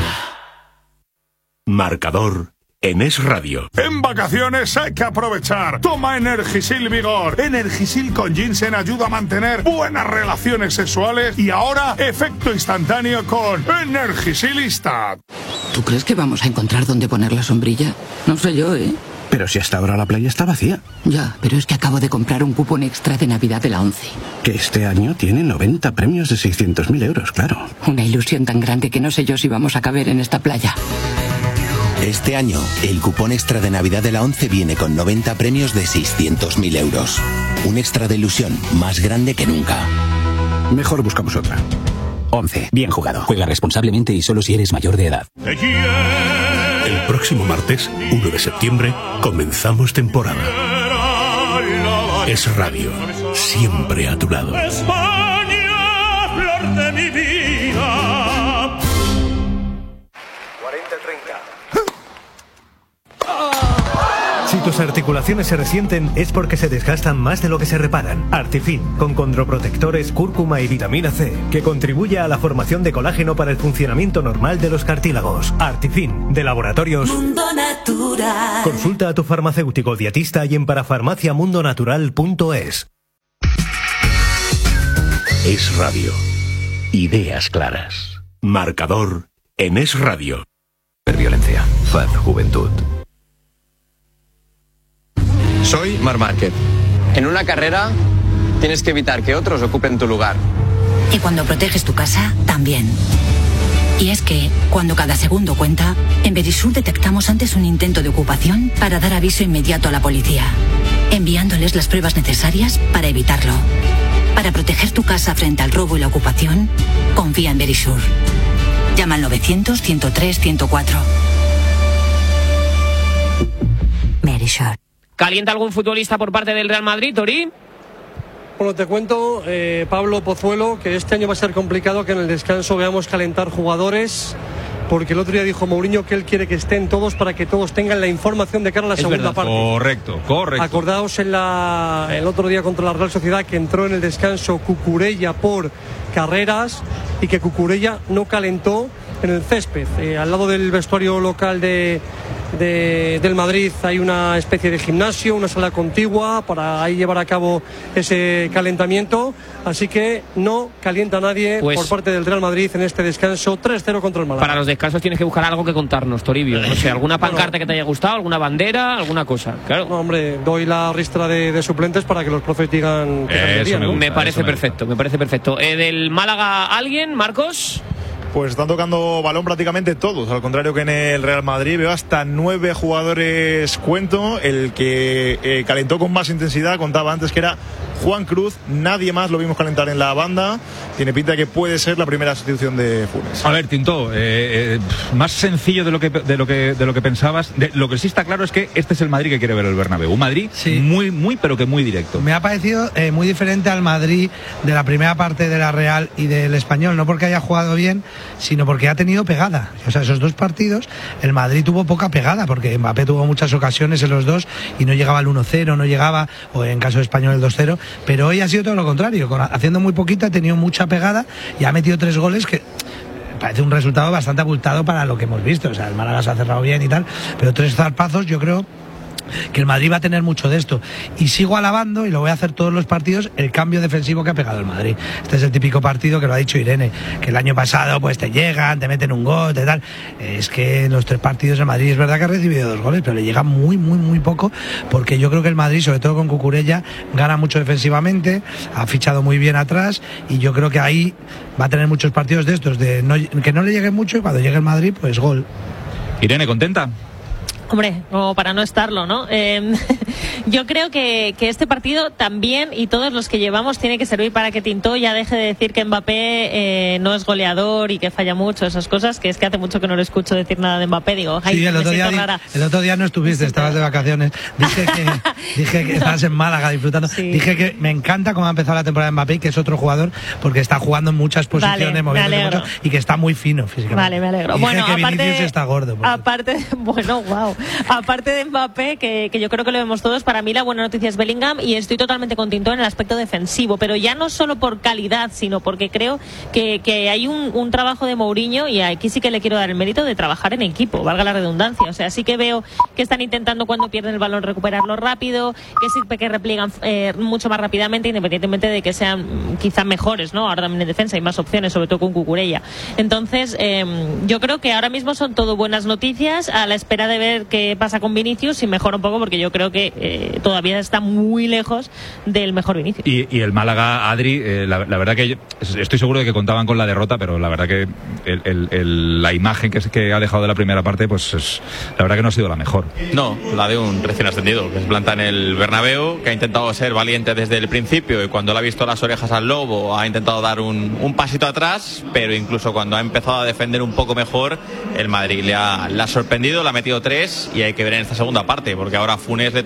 Marcador en Es Radio. En vacaciones hay que aprovechar. Toma Energisil Vigor. Energisil con ginseng ayuda a mantener buenas relaciones sexuales y ahora efecto instantáneo con Energisilista. ¿Tú crees que vamos a encontrar dónde poner la sombrilla? No sé yo, ¿eh? Pero si hasta ahora la playa está vacía. Ya, pero es que acabo de comprar un cupón extra de Navidad de la ONCE. Que este año tiene noventa premios de seiscientos mil euros, claro. Una ilusión tan grande que no sé yo si vamos a caber en esta playa. Este año, el cupón extra de Navidad de la ONCE viene con noventa premios de seiscientos mil euros. Un extra de ilusión más grande que nunca. Mejor buscamos otra. ONCE. Bien jugado. Juega responsablemente y solo si eres mayor de edad. El próximo martes, uno de septiembre, comenzamos temporada. Es Radio, siempre a tu lado. España, flor de mi vida. cuarenta treinta. Si tus articulaciones se resienten es porque se desgastan más de lo que se reparan. Artifin, con condroprotectores, cúrcuma y vitamina C, que contribuye a la formación de colágeno para el funcionamiento normal de los cartílagos. Artifin, de Laboratorios Mundo Natural. Consulta a tu farmacéutico dietista y en parafarmaciamundonatural punto es. Es Radio. Ideas claras. Marcador en Es Radio. Violencia. F A D Juventud. Soy Marc Márquez. En una carrera tienes que evitar que otros ocupen tu lugar. Y cuando proteges tu casa, también. Y es que, cuando cada segundo cuenta, en Verisur detectamos antes un intento de ocupación para dar aviso inmediato a la policía, enviándoles las pruebas necesarias para evitarlo. Para proteger tu casa frente al robo y la ocupación, confía en Verisur. Llama al novecientos, ciento tres, ciento cuatro. Verisur. ¿Calienta algún futbolista por parte del Real Madrid, Tori? Bueno, te cuento, eh, Pablo Pozuelo, que este año va a ser complicado que en el descanso veamos calentar jugadores, porque el otro día dijo Mourinho que él quiere que estén todos para que todos tengan la información de cara a la es segunda verdad. parte. Correcto, correcto. Acordaos en la, el otro día contra la Real Sociedad que entró en el descanso Cucurella por Carreras y que Cucurella no calentó en el césped. Eh, al lado del vestuario local de... De, del Madrid hay una especie de gimnasio, una sala contigua para ahí llevar a cabo ese calentamiento, así que no calienta nadie pues, por parte del Real Madrid en este descanso tres cero contra el Málaga. Para los descansos tienes que buscar algo que contarnos, Toribio, no sé, alguna pancarta bueno, que te haya gustado, alguna bandera, alguna cosa, claro. No, hombre, doy la ristra de, de suplentes para que los profes digan que eh, día, me, ¿no? me parece me perfecto, me parece perfecto. Eh, ¿Del Málaga alguien, Marcos? Pues están tocando balón prácticamente todos, al contrario que en el Real Madrid. Veo hasta nueve jugadores, cuento. El que eh, calentó con más intensidad, contaba antes que era Juan Cruz. Nadie más lo vimos calentar en la banda. Tiene pinta de que puede ser la primera sustitución de Funes. A ver, Tinto, eh, eh, más sencillo de lo que de lo que de lo que pensabas. De, lo que sí está claro es que este es el Madrid que quiere ver el Bernabéu. Un Madrid sí. muy, muy, pero que muy directo. Me ha parecido eh, muy diferente al Madrid de la primera parte de la Real y del Español, no porque haya jugado bien, sino porque ha tenido pegada. O sea, esos dos partidos, el Madrid tuvo poca pegada, porque Mbappé tuvo muchas ocasiones en los dos y no llegaba al uno cero, no llegaba, o en caso de Español el dos cero, pero hoy ha sido todo lo contrario, con, haciendo muy poquita, ha tenido mucha pegada y ha metido tres goles que parece un resultado bastante abultado para lo que hemos visto. O sea, el Málaga se ha cerrado bien y tal, pero tres zarpazos, yo creo que el Madrid va a tener mucho de esto. Y sigo alabando, y lo voy a hacer todos los partidos, el cambio defensivo que ha pegado el Madrid. Este es el típico partido que lo ha dicho Irene, que el año pasado pues te llegan, te meten un gol, te tal. Es que en los tres partidos el Madrid es verdad que ha recibido dos goles, pero le llega muy, muy, muy poco, porque yo creo que el Madrid, sobre todo con Cucurella, gana mucho defensivamente, ha fichado muy bien atrás, y yo creo que ahí va a tener muchos partidos de estos, de no, que no le llegue mucho, y cuando llegue el Madrid, pues gol. Irene, ¿contenta? Hombre, como para no estarlo, ¿no? Eh, yo creo que, que este partido también, y todos los que llevamos, tiene que servir para que Tintó ya deje de decir que Mbappé eh, no es goleador y que falla mucho, esas cosas, que es que hace mucho que no le escucho decir nada de Mbappé. Digo, ay, sí, el otro, día, rara. el otro día no estuviste, estabas de vacaciones. Dije que, dije que estabas en Málaga disfrutando. Sí. Dije que me encanta cómo ha empezado la temporada de Mbappé, que es otro jugador, porque está jugando en muchas posiciones, vale, moviéndose mucho, y que está muy fino físicamente. Vale, me alegro. Dije bueno, que aparte, Vinicius está gordo. Aparte, bueno, wow. Aparte de Mbappé, que, que yo creo que lo vemos todos, para mí la buena noticia es Bellingham, y estoy totalmente con Tintó en el aspecto defensivo, pero ya no solo por calidad, sino porque creo que, que hay un, un trabajo de Mourinho, y aquí sí que le quiero dar el mérito de trabajar en equipo, valga la redundancia. O sea, sí que veo que están intentando, cuando pierden el balón, recuperarlo rápido, que sí que repliegan eh, mucho más rápidamente, independientemente de que sean quizás mejores, ¿no? Ahora también en defensa hay más opciones, sobre todo con Cucurella. Entonces, eh, yo creo que ahora mismo son todo buenas noticias, a la espera de ver qué pasa con Vinicius, y mejora un poco, porque yo creo que eh, todavía está muy lejos del mejor Vinicius. Y, y el Málaga, Adri, eh, la, la verdad que yo, estoy seguro de que contaban con la derrota, pero la verdad que el, el, el, la imagen que, que ha dejado de la primera parte, pues es, la verdad que no ha sido la mejor. No, la de un recién ascendido, que se planta en el Bernabéu, que ha intentado ser valiente desde el principio, y cuando le ha visto las orejas al lobo ha intentado dar un, un pasito atrás, pero incluso cuando ha empezado a defender un poco mejor, el Madrid le ha, le ha sorprendido, le ha metido tres, y hay que ver en esta segunda parte, porque ahora a Funes le tocará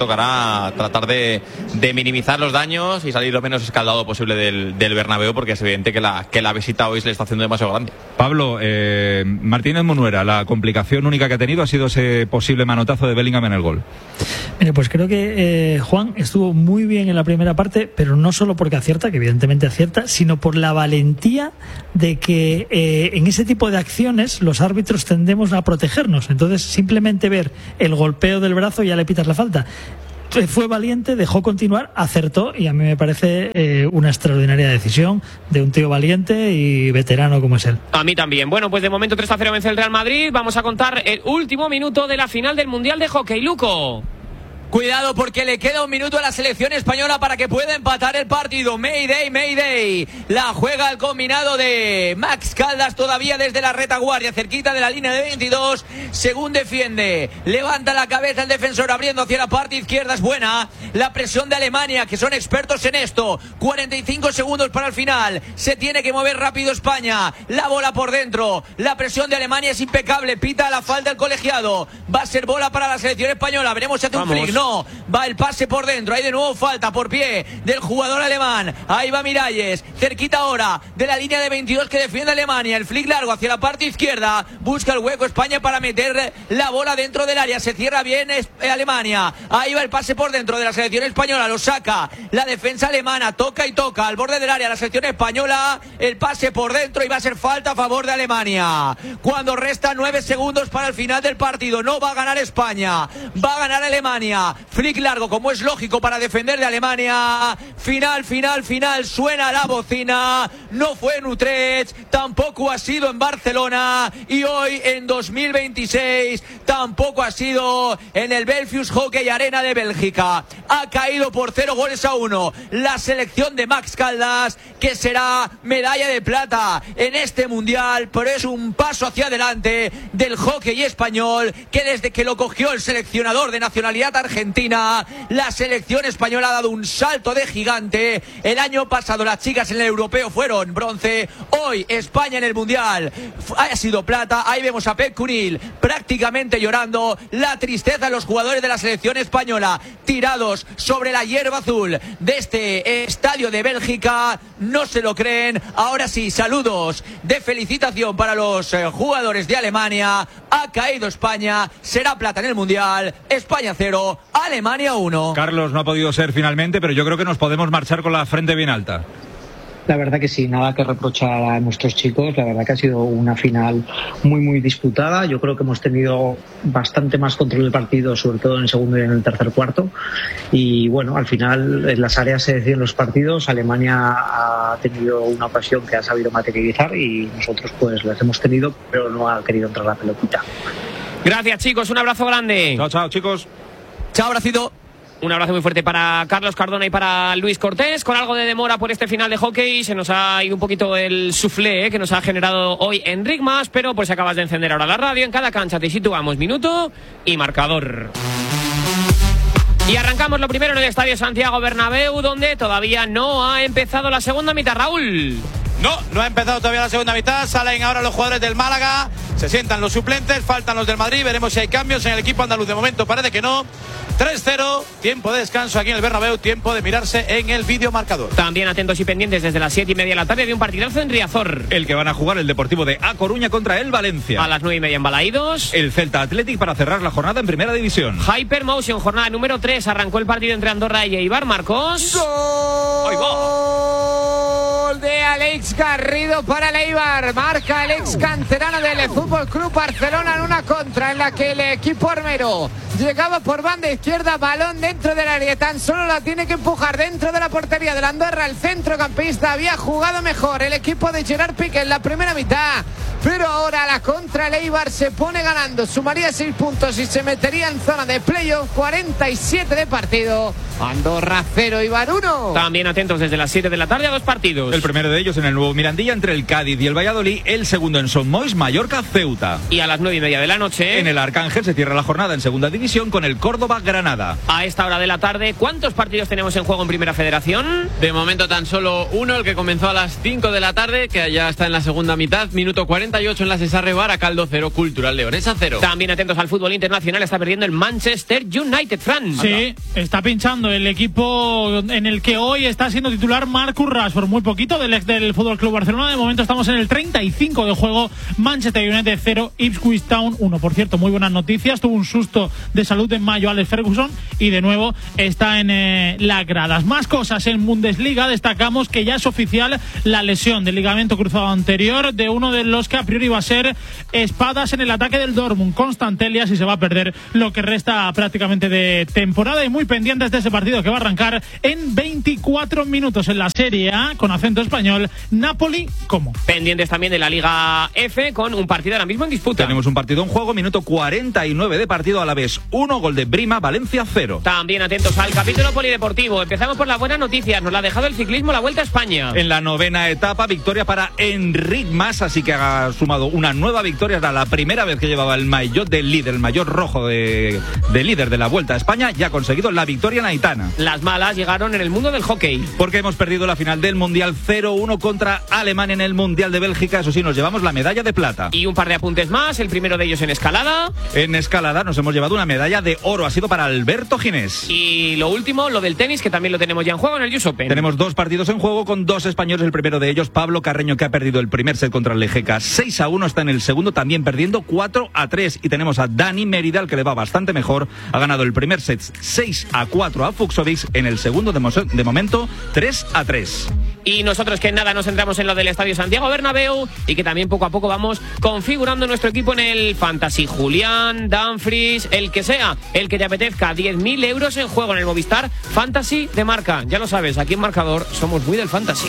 a tratar de, de minimizar los daños y salir lo menos escaldado posible del, del Bernabéu, porque es evidente que la, que la visita hoy se le está haciendo demasiado grande. Pablo, eh, Martínez Munuera, la complicación única que ha tenido ha sido ese posible manotazo de Bellingham en el gol. Mire, pues creo que eh, Juan estuvo muy bien en la primera parte, pero no solo porque acierta, que evidentemente acierta, sino por la valentía de que eh, en ese tipo de acciones los árbitros tendemos a protegernos. Entonces, simplemente ver el golpeo del brazo ya le pitas la falta. Fue valiente, dejó continuar, acertó, y a mí me parece eh, una extraordinaria decisión de un tío valiente y veterano como es él. A mí también. Bueno, pues de momento tres a cero vence el Real Madrid. Vamos a contar el último minuto de la final del Mundial de Hockey. Luco. Cuidado porque le queda un minuto a la selección española para que pueda empatar el partido. Mayday, Mayday. La juega el combinado de Max Caldas todavía desde la retaguardia, cerquita de la línea de veintidós. Según defiende, levanta la cabeza el defensor abriendo hacia la parte izquierda. Es buena la presión de Alemania, que son expertos en esto. cuarenta y cinco segundos para el final. Se tiene que mover rápido España. La bola por dentro. La presión de Alemania es impecable. Pita la falta el colegiado. Va a ser bola para la selección española. Veremos si hace un flick. No. No, va el pase por dentro, hay de nuevo falta por pie del jugador alemán, ahí va Miralles, cerquita ahora de la línea de veintidós que defiende Alemania, el flick largo hacia la parte izquierda, busca el hueco España para meter la bola dentro del área, se cierra bien Alemania, ahí va el pase por dentro de la selección española, lo saca la defensa alemana, toca y toca al borde del área la selección española, el pase por dentro y va a ser falta a favor de Alemania, cuando resta nueve segundos para el final del partido, no va a ganar España, va a ganar Alemania. Flick largo, como es lógico para defender de Alemania. Final, final, final. Suena la bocina. No fue en Utrecht, tampoco ha sido en Barcelona. Y hoy, en dos mil veintiséis, tampoco ha sido en el Belfius Hockey Arena de Bélgica. Ha caído por cero goles a uno la selección de Max Caldas, que será medalla de plata en este mundial. Pero es un paso hacia adelante del hockey español, que desde que lo cogió el seleccionador de nacionalidad argentina, la selección española ha dado un salto de gigante. El año pasado las chicas en el europeo fueron bronce, hoy España en el mundial ha sido plata. Ahí vemos a Pep Cunil prácticamente llorando, la tristeza de los jugadores de la selección española tirados sobre la hierba azul de este estadio de Bélgica, no se lo creen. Ahora sí, saludos de felicitación para los eh, jugadores de Alemania. Ha caído España, será plata en el mundial. España cero, Alemania uno. Carlos, no ha podido ser finalmente, pero yo creo que nos podemos marchar con la frente bien alta. La verdad que sí, nada que reprochar a nuestros chicos. La verdad que ha sido una final muy muy disputada. Yo creo que hemos tenido bastante más control del partido, sobre todo en el segundo y en el tercer cuarto. Y bueno, al final en las áreas se deciden los partidos. Alemania ha tenido una ocasión que ha sabido materializar y nosotros pues las hemos tenido, pero no ha querido entrar la pelotita. Gracias, chicos, un abrazo grande. Chao, chao, chicos. Chao, abracito. Un abrazo muy fuerte para Carlos Cardona y para Luis Cortés. Con algo de demora por este final de hockey, se nos ha ido un poquito el soufflé, ¿eh? que nos ha generado hoy Enric Mas, pero pues acabas de encender ahora la radio. En cada cancha te situamos minuto y marcador. Y arrancamos lo primero en el Estadio Santiago Bernabéu, donde todavía no ha empezado la segunda mitad. Raúl. No, no ha empezado todavía la segunda mitad. Salen ahora los jugadores del Málaga. Se sientan los suplentes, faltan los del Madrid. Veremos si hay cambios en el equipo andaluz. De momento parece que no. tres cero, tiempo de descanso aquí en el Bernabéu, tiempo de mirarse en el videomarcador. También atentos y pendientes desde las siete y media de la tarde de un partidazo en Riazor. El que van a jugar el Deportivo de A Coruña contra el Valencia. A las nueve y media en Balaídos. El Celta Athletic para cerrar la jornada en Primera División. Hypermotion, jornada número tres. Arrancó el partido entre Andorra y Eibar. Marcos. ¡Gol! De Alex Garrido para el Eibar. Marca el ex canterano del Fútbol Club Barcelona en una contra en la que el equipo armero llegaba por banda izquierda, balón dentro del área, tan solo la tiene que empujar dentro de la portería de la Andorra. El centrocampista había jugado mejor el equipo de Gerard Piqué en la primera mitad, pero ahora la contra el Eibar se pone ganando, sumaría seis puntos y se metería en zona de playoff. Cuarenta y siete de partido. Andorra cero, Eibar uno. También atentos desde las siete de la tarde a dos partidos. El primero de ellos en el nuevo Mirandilla entre el Cádiz y el Valladolid, el segundo en Son Moix, Mallorca, Ceuta. Y a las nueve y media de la noche en el Arcángel se cierra la jornada en segunda división con el Córdoba Granada. A esta hora de la tarde, ¿cuántos partidos tenemos en juego en Primera Federación? De momento tan solo uno, el que comenzó a las cinco de la tarde, que ya está en la segunda mitad, minuto cuarenta y ocho en la Cesarre Baracaldo cero, Cultural Leonesa cero. También atentos al fútbol internacional, está perdiendo el Manchester United, Fran. Sí, está pinchando el equipo en el que hoy está siendo titular Marcus Rashford, muy poquito del ex del Fútbol Club Barcelona. De momento estamos en el treinta y cinco de juego, Manchester United cero, Ipswich Town uno. Por cierto, muy buenas noticias, tuvo un susto de salud en mayo Alex Ferguson y de nuevo está en eh, las gradas. Más cosas en Bundesliga, destacamos que ya es oficial la lesión del ligamento cruzado anterior de uno de los que a priori va a ser espadas en el ataque del Dortmund, Constant Elias, y se va a perder lo que resta prácticamente de temporada. Y muy pendientes de ese partido que va a arrancar en veinticuatro minutos en la Serie A, con acento español, Napoli como. Pendientes también de la Liga F, con un partido ahora mismo en disputa. Tenemos un partido en juego, minuto cuarenta y nueve de partido, a la vez uno, gol de Brima, Valencia cero. También atentos al capítulo polideportivo. Empezamos por las buenas noticias, nos la ha dejado el ciclismo, la Vuelta a España. En la novena etapa, victoria para Enric Mas, así que ha sumado una nueva victoria, era la primera vez que llevaba el maillot del líder, el maillot rojo de, de líder de la Vuelta a España, y ha conseguido la victoria en Aitana. Las malas llegaron en el mundo del hockey, porque hemos perdido la final del Mundial cero uno contra Alemania en el Mundial de Bélgica. Eso sí, nos llevamos la medalla de plata. Y un par de apuntes más, el primero de ellos en escalada. En escalada nos hemos llevado una medalla de oro, ha sido para Alberto Ginés. Y lo último, lo del tenis, que también lo tenemos ya en juego en el U S Open. Tenemos dos partidos en juego con dos españoles, el primero de ellos Pablo Carreño, que ha perdido el primer set contra el Lejeca seis a uno, está en el segundo también perdiendo cuatro a tres, y tenemos a Dani Meridal, que le va bastante mejor, ha ganado el primer set seis a cuatro a Fuxovics, en el segundo de, mo- de momento tres a tres. Y nosotros que nada nos centramos en lo del Estadio Santiago Bernabéu y que también poco a poco vamos configurando nuestro equipo en el Fantasy. Julián, Danfries, el que sea, el que te apetezca, diez mil euros en juego en el Movistar Fantasy de Marca. Ya lo sabes, aquí en Marcador somos muy del Fantasy.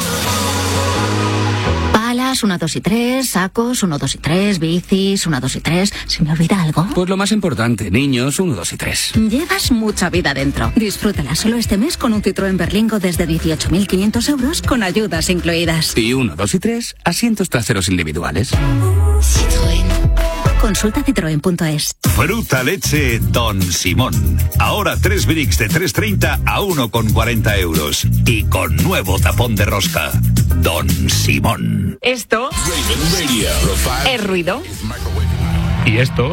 Palas, uno, dos y tres, sacos, uno, dos y tres, bicis, uno, dos y tres. ¿Se me olvida algo? Pues lo más importante, niños, uno, dos y tres. Llevas mucha vida dentro. Disfrútala solo este mes con un Citroën Berlingo desde dieciocho mil quinientos euros con ayudas incluidas. Y uno, dos y tres, asientos traseros individuales. Citroën. Consulta citroen punto es. Fruta leche Don Simón. Ahora tres bricks de tres treinta a uno con cuarenta euros. Y con nuevo tapón de rosca. Don Simón. Esto es ruido. Y esto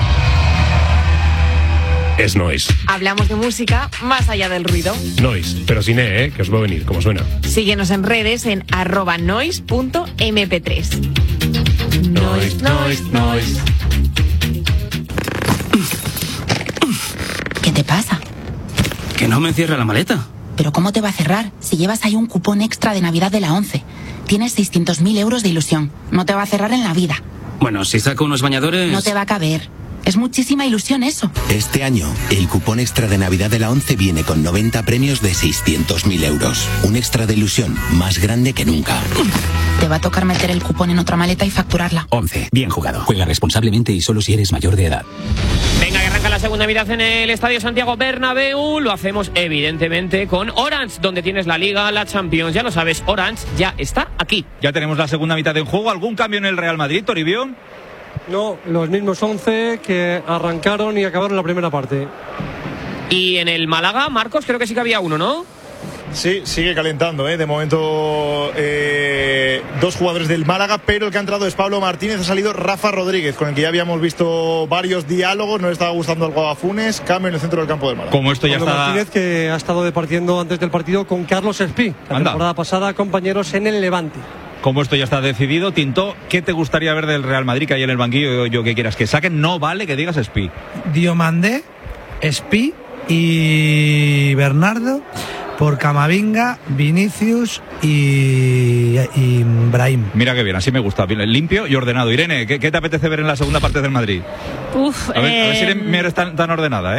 es noise. Hablamos de música más allá del ruido. Noise, pero sin E, ¿eh? Que os va a venir, como suena. Síguenos en redes en arroba noise punto eme pe tres. Noise, noise, noise. ¿Qué te pasa? Que no me cierra la maleta. ¿Pero cómo te va a cerrar si llevas ahí un cupón extra de Navidad de la ONCE? Tienes seiscientos mil euros de ilusión. No te va a cerrar en la vida. Bueno, si saco unos bañadores... No te va a caber. Es muchísima ilusión eso. Este año, el cupón extra de Navidad de la ONCE viene con noventa premios de seiscientos mil euros. Un extra de ilusión más grande que nunca. Te va a tocar meter el cupón en otra maleta y facturarla. ONCE, bien jugado. Juega responsablemente y solo si eres mayor de edad. Venga, que arranca la segunda mitad en el Estadio Santiago Bernabéu. Lo hacemos evidentemente con Orange, donde tienes la Liga, la Champions. Ya lo sabes, Orange ya está aquí. Ya tenemos la segunda mitad en juego. ¿Algún cambio en el Real Madrid, Toribio? No, los mismos once que arrancaron y acabaron la primera parte. Y en el Málaga, Marcos, creo que sí que había uno, ¿no? Sí, sigue calentando, ¿eh? De momento eh, dos jugadores del Málaga, pero el que ha entrado es Pablo Martínez, ha salido Rafa Rodríguez, con el que ya habíamos visto varios diálogos, no le estaba gustando algo a Funes, cambio en el centro del campo del Málaga. Como esto ya Pablo está... Martínez, que ha estado departiendo antes del partido con Carlos Espí, la Anda. temporada pasada compañeros en el Levante. Como esto ya está decidido, Tinto, ¿qué te gustaría ver del Real Madrid que hay en el banquillo? Yo que quieras que saquen, no vale que digas Espí. Diomandé, Espí y Bernardo por Camavinga, Vinicius y, y Brahim. Mira que bien, así me gusta, bien, limpio y ordenado. Irene, ¿qué, qué te apetece ver en la segunda parte del Madrid? Uf, a ver, eh... a ver si eres tan, tan ordenada, ¿eh?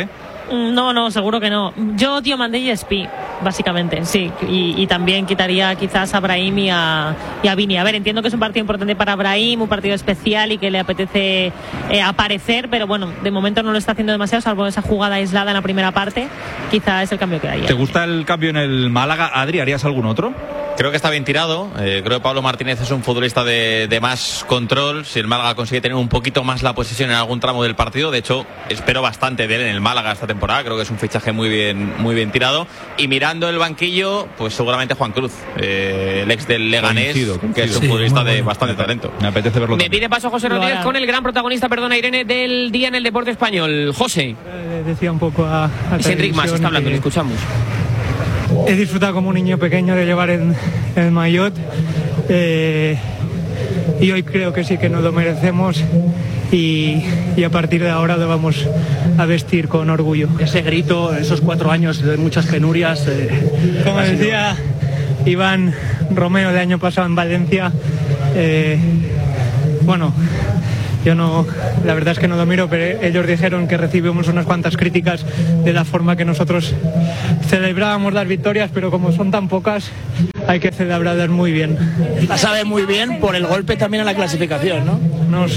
No, no, seguro que no. Yo, tío, mandé y Espi, básicamente, sí. Y, y también quitaría quizás a Brahim y a, y a Vini. A ver, entiendo que es un partido importante para Brahim, un partido especial y que le apetece eh, aparecer, pero bueno, de momento no lo está haciendo demasiado, salvo esa jugada aislada en la primera parte. Quizá es el cambio que haría. ¿Te gusta el cambio en el Málaga, Adri? ¿Harías algún otro? Creo que está bien tirado. Eh, creo que Pablo Martínez es un futbolista de, de más control. Si el Málaga consigue tener un poquito más la posesión en algún tramo del partido, de hecho, espero bastante de él en el Málaga esta temporada. Creo que es un fichaje muy bien, muy bien tirado. Y mirando el banquillo, pues seguramente Juan Cruz, eh, el ex del Leganés, coincido, coincido. que es un sí, futbolista de bastante talento. Me apetece verlo. Me pide paso José Rodríguez con el gran protagonista, perdona Irene, del día en el deporte español. José. Eh, decía un poco a, a es Enric Mas, está hablando, le escuchamos. He disfrutado como un niño pequeño de llevar el, el maillot eh, y hoy creo que sí que nos lo merecemos y, y a partir de ahora lo vamos a vestir con orgullo. Ese grito, esos cuatro años de muchas penurias. Eh, como decía Iván Romeo el año pasado en Valencia, eh, bueno... Yo no, la verdad es que no lo miro, pero ellos dijeron que recibimos unas cuantas críticas de la forma que nosotros celebrábamos las victorias, pero como son tan pocas, hay que celebrarlas muy bien. La sabe muy bien por el golpe también en la clasificación, ¿no? Nos...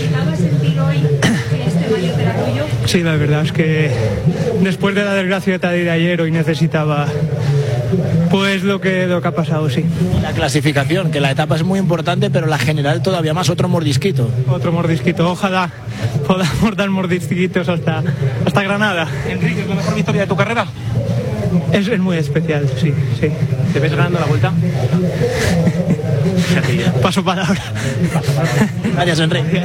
Sí, la verdad es que después de la desgracia de ayer hoy necesitaba... Pues lo que, lo que ha pasado, sí. La clasificación, que la etapa es muy importante, pero la general todavía más, otro mordisquito. Otro mordisquito, ojalá podamos dar mordisquitos hasta, hasta Granada. Enrique, ¿es la mejor victoria de tu carrera? Es, es muy especial, sí, sí. ¿Te ves ganando la vuelta? Paso palabra. Gracias, Enrique.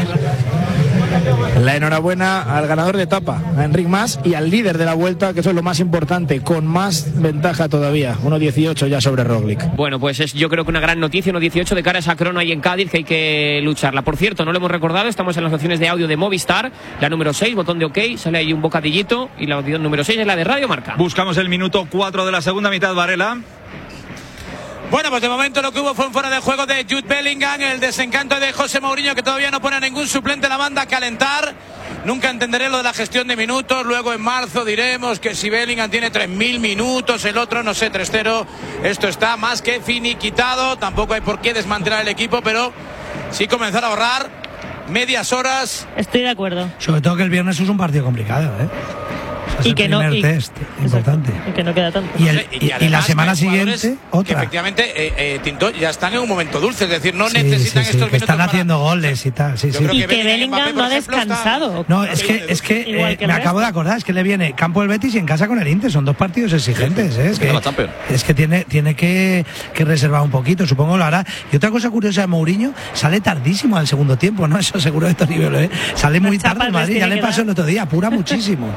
La enhorabuena al ganador de etapa, a Enric Mas, y al líder de la vuelta, que eso es lo más importante, con más ventaja todavía, uno dieciocho ya sobre Roglic. Bueno, pues es yo creo que una gran noticia, uno dieciocho de cara a esa crono ahí en Cádiz, que hay que lucharla. Por cierto, no lo hemos recordado, estamos en las opciones de audio de Movistar, la número seis, botón de OK, sale ahí un bocadillito, y la opción número seis es la de Radio Marca. Buscamos el minuto cuatro de la segunda mitad, Varela. Bueno, pues de momento lo que hubo fue un fuera de juego de Jude Bellingham, el desencanto de José Mourinho, que todavía no pone a ningún suplente en la banda a calentar. Nunca entenderé lo de la gestión de minutos, luego en marzo diremos que si Bellingham tiene tres mil minutos, el otro no sé, tres cero, esto está más que finiquitado, tampoco hay por qué desmantelar el equipo, pero sí comenzar a ahorrar medias horas. Estoy de acuerdo. Sobre todo que el viernes es un partido complicado, ¿eh? Es y el que primer no y, test importante y que no queda tanto y, el, y, y, y la semana siguiente otra que efectivamente eh, eh, Tinto ya están en un momento dulce, es decir, no sí, necesitan sí, sí, estos que minutos están para... haciendo goles y tal sí, sí. y que, que Bellingham Mbappé, no ha descansado está... no es que es que, eh, que me acabo de acordar, es que le viene campo del Betis y en casa con el Inter, son dos partidos exigentes, ¿eh? es, que, es que tiene tiene que, que reservar un poquito, supongo lo hará. Y otra cosa curiosa de Mourinho, sale tardísimo al segundo tiempo, no eso seguro de estos niveles, ¿eh? Sale muy tarde en Madrid, ya le pasó el otro día, apura muchísimo.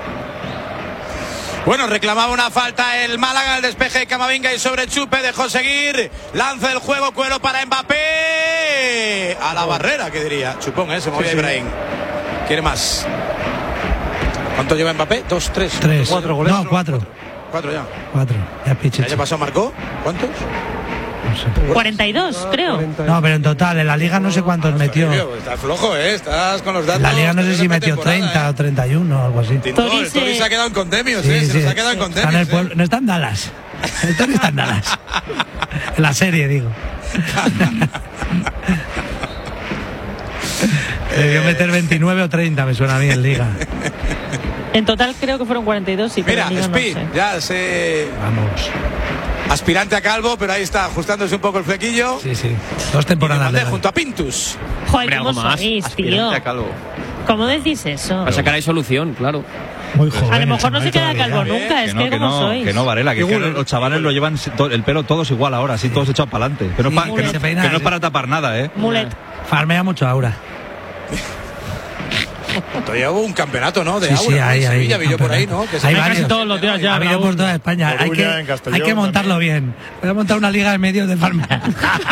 Bueno, reclamaba una falta el Málaga, el despeje de Camavinga y sobre Chupe dejó seguir, lanza el juego, Cuero para Mbappé, a la barrera, que diría, Chupón, ¿eh? Se movía sí, Ibrahim. Sí. ¿Quiere más? ¿Cuánto lleva Mbappé? Dos, tres. Tres. Cuatro goles. No, cuatro. Cuatro ya. Cuatro. Ya ¿El año pasado marcó? ¿Cuántos? No sé. cuarenta y dos, creo. No, pero en total, en la Liga no sé cuántos metió. Estás flojo, ¿eh? Estás con los datos. En la Liga no sé si metió treinta ¿eh? o treinta y uno o algo así. Tinto, el Tori se ha quedado en condemios, sí, ¿eh? Se sí. nos ha quedado en condemios. Está en el ¿eh? No está en Dallas. El Tori está en Dallas. En la serie, digo. Debió meter veintinueve o treinta, me suena a mí en Liga. En total creo que fueron cuarenta y dos. Sí, Mira, Liga, Speed, no sé. ya se... Vamos. Aspirante a calvo, pero ahí está, ajustándose un poco el flequillo. Sí, sí. Dos temporadas. De junto a Pintus. Joder, ¿cómo sois, tío? A calvo. ¿Cómo decís eso? Para sacar ahí solución, claro. Muy joven. A lo mejor no se queda calvo nunca, es que, no, que, que como no, sois. Que no, Varela, que, que los chavales lo llevan el pelo todos igual ahora, así todos echados para adelante. Que, no, pa, que, no, que no es para tapar nada, ¿eh? Mulet. Farmea mucho Aura. Todavía hubo un campeonato, ¿no? De sí, Aura, sí, ¿no? hay, en Sevilla, hay, vi yo por ahí, ¿no? Que hay varios. Casi todos los días ya. Ha habido por toda España. Hay que, hay que montarlo también. Voy a montar una liga de medios de Farmea.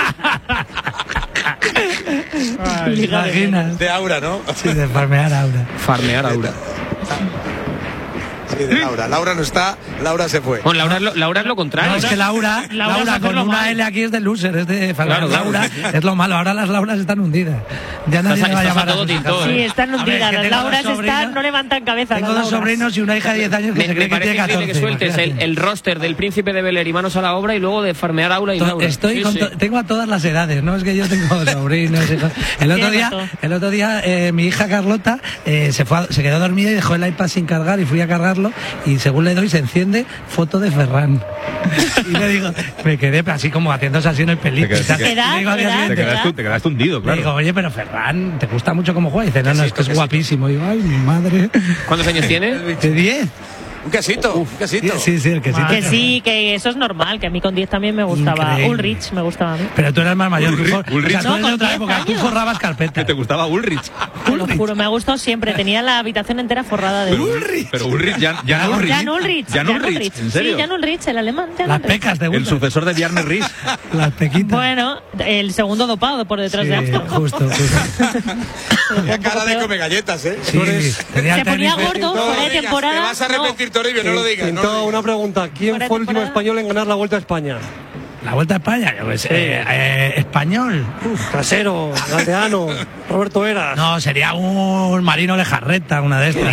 Ay, imaginas. De Aura, ¿no? Sí, de farmear Aura. Farmear Aura. Sí, de Laura. Laura no está Laura se fue. Bueno, Laura, es lo- Laura es lo contrario. No, es que Laura, Laura Laura, es con hacerlo una mal. L aquí es de loser, es de Claro, claro. Laura es lo malo. Ahora las Lauras están hundidas. Ya nadie Estás- le va a estás a llamar a todo sus hijas. tinto, Sí, ¿eh? están A ver, hundidas. que Las tengo dos Lauras sobrinos- están, no levantan cabeza. Tengo las dos Lauras. sobrinos y una hija de diez años que Me, se me cree que parece tiene increíble catorce. que sueltes el, imagínate. el roster del Príncipe de Bel-Air y manos a la obra y luego de farmear Aula y To- Laura. Estoy Sí, con sí. to- tengo a todas las edades, no es que yo tengo sobrinos. hijos. El otro Tiene día, razón. el otro día eh, mi hija Carlota eh, se fue, a- se quedó dormida y dejó el iPad sin cargar y fui a cargarlo y según le doy se enciende foto de Ferran. Y le digo, me quedé así como haciéndose así en el pelito. Te quedaste- Y tal. ¿Edad? Y digo al día ¿Edad? Te siguiente, quedaste, te quedaste hundido, le claro. digo, oye, pero Ferran, ¿te gusta mucho cómo juega? Y dice, no, no, es que es guapísimo. Y digo, ay, mi madre. ¿Cuántos años tiene? ¿De diez? Un quesito, un quesito. Sí, sí, el quesito. Que sí, que eso es normal, que a mí con diez también me gustaba. Increíble. Ulrich me gustaba a mí. Pero tú eras más mayor. Ulrich, tú, for- Ulrich. o sea, tú No, eres de con otra diez época. Tú años. forrabas Que carpetas. te gustaba Ulrich. Te lo juro, me ha gustado siempre. Tenía la habitación entera forrada de Ulrich. Pero Ulrich, Jan, Jan Ulrich. Jan Ulrich. Jan Ulrich, ¿en serio? Sí, Jan Ulrich, el alemán. Jan Las Ulrich. pecas de El Ulrich. sucesor de Bjarne Riis. Las pequitas. Bueno, el segundo dopado por detrás de Sí, Armstrong. justo, justo. Tenía cara de come galletas, ¿eh? Sí, tenía Se el ponía tenis- gordo No fuera lo de digas, temporada. te vas a arrepentir, Toribio, no lo digas. no lo Pinto, digas. una pregunta. ¿Quién Fuera de fue el último temporada. español en ganar la Vuelta a España? La Vuelta a España, yo qué sé, eh, eh, español. Trasero, Galdeano, Roberto Eras. No, sería un Marino Lejarreta, una de estas.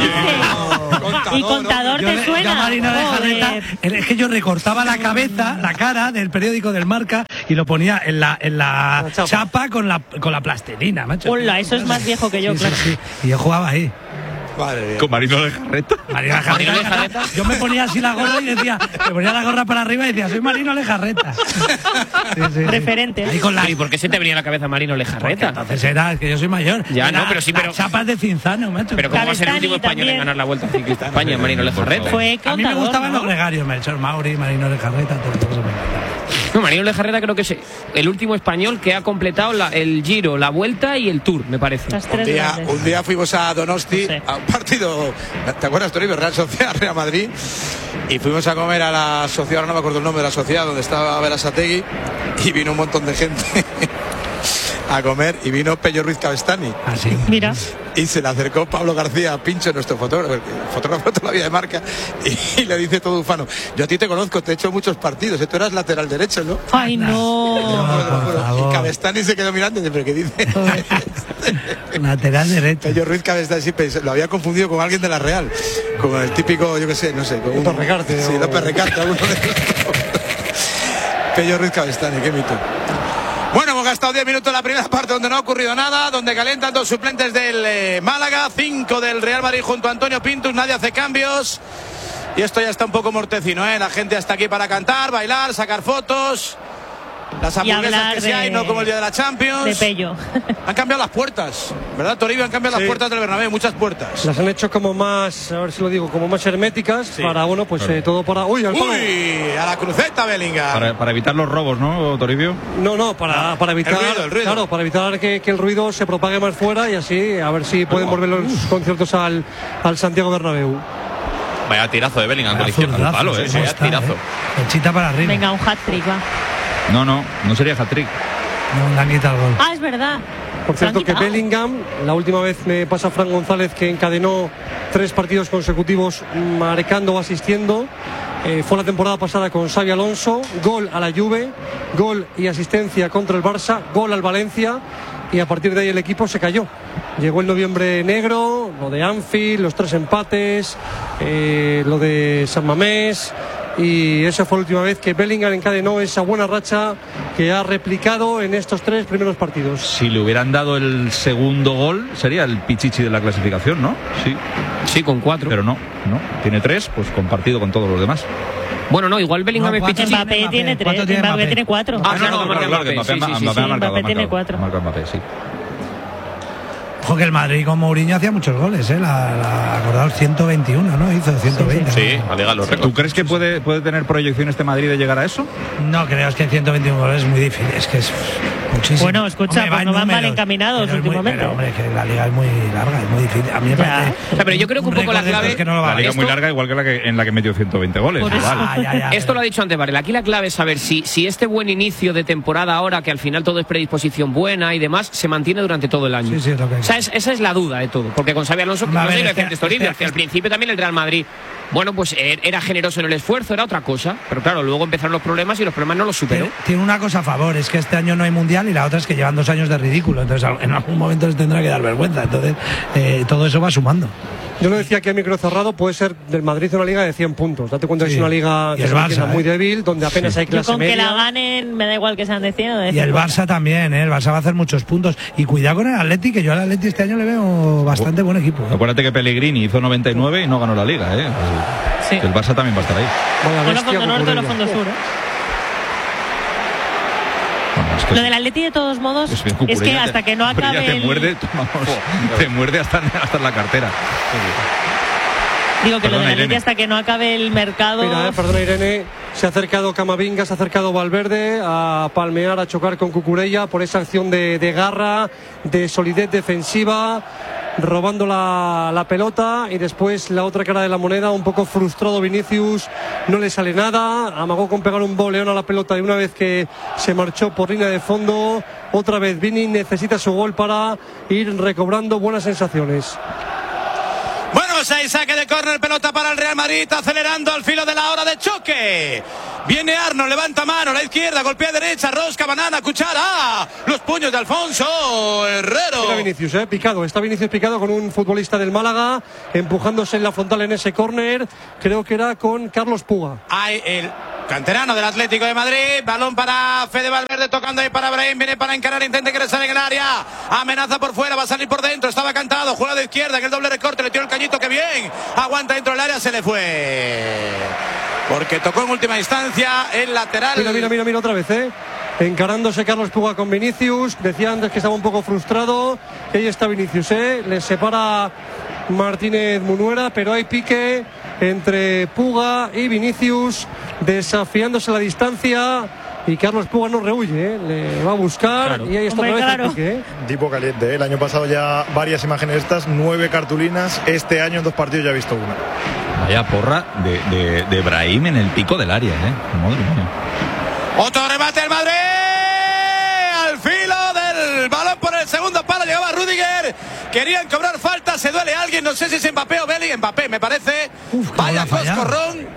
Y contador Yo, te le- suena. yo a Marino Lejarreta, Joder. es que yo recortaba la cabeza, la cara del periódico del Marca y lo ponía en la, en la, La chapa. chapa con la, con la plastilina, macho. Hola, eso es más viejo que yo, Sí, sí, claro. sí. Y yo jugaba ahí. Madre mía. Con Marino Lejarreta. Marino Marino Lejarreta. Lejarreta. Yo me ponía así la gorra y decía, me ponía la gorra para arriba y decía, soy Marino Lejarreta. Sí, sí, sí. Referente. Ahí con la, Pero, ¿y por qué se te venía a la cabeza Marino Porque Lejarreta? entonces era, es que yo soy mayor. Ya, Era no, pero sí, las pero- chapas de Cinzano, macho. Pero ¿cómo va a ser el último Cavestani español en también. ganar la Vuelta Ciclista a España, Marino Lejarreta? Fue A mí me contador, gustaban ¿no? los gregarios, Melchor Mauri, Marino Lejarreta, todo eso me encantaba. No, Marino Lejarreta creo que es el último español que ha completado la- el Giro, la Vuelta y el Tour, me parece. Las Un tres día, grandes. un día fuimos a Donosti No sé. a un partido, ¿te acuerdas, Toribio? Real Sociedad, Real Madrid. Y fuimos a comer a la sociedad, ahora no me acuerdo el nombre de la sociedad, donde estaba Berasategui, y vino un montón de gente a comer, y vino Pello Ruiz Cavestani. Así. Mira. Y se le acercó Pablo García Pincho, nuestro fotógrafo, el fotógrafo de toda la vida de marca, y, y le dice todo ufano, yo a ti te conozco, te he hecho muchos partidos, ¿eh? Tú eras lateral derecho, ¿no? Ay, no. por favor. Y Cavestani se quedó mirando y dice, ¿pero qué dice? Lateral derecho. Pello Ruiz Cavestani sí, pensé- lo había confundido con alguien de la Real, como el típico, yo qué sé, no sé, con un López Recarte, Sí, o- López Recarte, alguno de Pello Ruiz Cavestani, qué mito. Bueno, hemos gastado diez minutos en la primera parte donde no ha ocurrido nada, donde calientan dos suplentes del eh, Málaga, cinco del Real Madrid junto a Antonio Pintus, nadie hace cambios. Y esto ya está un poco mortecino, ¿eh? La gente está aquí para cantar, bailar, sacar fotos. Las Y hamburguesas hablar que se hay, de- no como el día de la Champions. De Pello. Han cambiado las puertas, ¿verdad, Toribio? Han cambiado Sí. las puertas del Bernabéu, muchas puertas. Las han hecho como más, a ver si lo digo, como más herméticas Sí. para, bueno, pues eh, todo para... ¡Uy, al palo! ¡Uy! A la cruceta, Bellingham. Para, para evitar los robos, ¿no, Toribio? No, no, para, para evitar, El ruido, el ruido. claro, para evitar que, que el ruido se propague más fuera y así a ver si pueden volver los conciertos al, al Santiago Bernabéu. Vaya tirazo de Bellingham con la izquierda al Zurdazo, palo, sí, eh. sí, Vaya está, tirazo. eh. Flechita para arriba. Venga, un hat-trick, va. No, no, no sería hat-trick. No, le han quitado el gol. Ah, es verdad. Por Se han cierto que quitado. Bellingham, la última vez me pasa Fran González que encadenó tres partidos consecutivos marcando o asistiendo. Eh, fue la temporada pasada con Xavi Alonso, gol a la Juve, gol y asistencia contra el Barça, gol al Valencia y a partir de ahí el equipo se cayó. Llegó el noviembre negro, lo de Anfield, los tres empates, eh, lo de San Mamés. Y esa fue la última vez que Bellingham encadenó esa buena racha que ha replicado en estos tres primeros partidos. Si le hubieran dado el segundo gol, sería el pichichi de la clasificación, ¿no? Sí. Sí, con cuatro. Pero no, no. Tiene tres, pues compartido con todos los demás. Bueno, no, igual Bellingham No, es ¿cuántos pichichi. Mbappé tiene tres, ¿Cuántos tiene Mbappé Mbappé? tiene cuatro. Ah, claro, que marca claro, que Mbappé, Mbappé, sí, sí, Mbappé sí, ha sí. marcado, Mbappé ha tiene marcado, cuatro. ha marcado Mbappé, sí. Ojo que el Madrid con Mourinho hacía muchos goles, ¿eh? La, la, acordaos, ciento veintiuno, ¿no? Hizo ciento veinte. Sí, ¿no? a ligar los ¿Tú récords. crees que puede, puede tener proyección este Madrid de llegar a eso? No creo, es que ciento veintiuno goles es muy difícil. Es que es Muchísimo. Bueno, escucha, Hombre, pues no van números, mal encaminados pero es muy- últimamente. pero, hombre, que la liga es muy larga, es muy difícil. A mí me Ya. parece. O sea, pero yo creo que un poco la récord de clave. estos que no lo va a La liga es esto- muy larga, igual que la que en la que metió ciento veinte goles. Por eso. igual. Ah, ya, ya, Esto lo ha dicho antes Varela. Aquí la clave es saber si, si este buen inicio de temporada ahora, que al final todo es predisposición buena y demás, se mantiene durante todo el año. Sí, sí, es lo que hay. O sea, es- esa es la duda de todo. Porque con Xabi Alonso, Va a no sé ver, si lo este- decía antes Toribio, este- que al principio también el Real Madrid, bueno, pues eh, era generoso en el esfuerzo, era otra cosa. Pero claro, luego empezaron los problemas y los problemas no los superó. Tiene, tiene una cosa a favor, es que este año no hay mundial y la otra es que llevan dos años de ridículo. Entonces, en algún momento les tendrá que dar vergüenza. Entonces, eh, todo eso va sumando. Yo lo decía que a micro cerrado puede ser del Madrid una liga de cien puntos. Date cuenta que Sí. es una liga Y que el se Barça, entienda muy ¿eh? débil, donde apenas hay Yo clase con que media. la ganen, me da igual que sean de cien o de Y el cincuenta. Barça también, ¿eh? El Barça va a hacer muchos puntos. Y cuidado con el Atleti, que yo al Atleti este año le veo bastante buen equipo. ¿eh? Acuérdate que Pellegrini hizo noventa y nueve y no ganó la liga, ¿eh? Sí. Que el Barça también va a estar ahí. Vaya Bueno, bestia, fondo norte o Cucurella. fondo sur, ¿eh? Bueno, es que Lo del Atleti, de todos modos, es, bien, es que Cucurella hasta te- que no Cucurella acabe te el- muerde, vamos, te muerde hasta, hasta en la cartera. Digo que lo Perdona, del Atleti Irene. hasta que no acabe el mercado. Mira, eh, perdona Irene, se ha acercado Camavinga, se ha acercado Valverde a palmear, a chocar con Cucurella por esa acción de, de garra, de solidez defensiva, robando la, la pelota, y después la otra cara de la moneda, un poco frustrado Vinicius, no le sale nada, amagó con pegar un boleón a la pelota y una vez que se marchó por línea de fondo, otra vez Vini necesita su gol para ir recobrando buenas sensaciones. Bueno, pues ahí saque de córner, pelota para el Real Madrid, acelerando al filo de la hora de choque. Viene Arno, levanta mano, la izquierda, golpea derecha, rosca, banana, cuchara. ¡Ah! Los puños de Alfonso Herrero. Mira Vinicius, eh, picado, está Vinicius picado con un futbolista del Málaga, empujándose en la frontal en ese córner, creo que era con Carlos Puga. Hay el canterano del Atlético de Madrid, balón para Fede Valverde, tocando ahí para Brahim, viene para encarar, intenta ingresar en el área, amenaza por fuera, va a salir por dentro, estaba cantado, juega de izquierda, en el doble recorte, le tiró el cañito, que bien, aguanta dentro del área, se le fue, porque tocó en última instancia el lateral. Mira, mira, mira, mira otra vez, eh. Encarándose Carlos Puga con Vinicius, decía antes que estaba un poco frustrado, y ahí está Vinicius, eh. Le separa Martínez Munuera, pero hay pique entre Puga y Vinicius, desafiándose la distancia, y Carlos Puga no rehuye, ¿eh? Le va a buscar, Claro. y ahí está Hombre, otra vez claro. el pique, ¿eh? Tipo caliente, ¿eh? El año pasado ya varias imágenes estas, nueve cartulinas. Este año en dos partidos ya he visto una. Vaya porra de, de, de Brahim en el pico del área, ¿eh? Madre mía. Otro remate del Madrid, al filo del balón por el segundo palo, llegaba Rüdiger, querían cobrar falta, se duele alguien, no sé si es Mbappé o Belly, Mbappé me parece. Vaya coscorrón.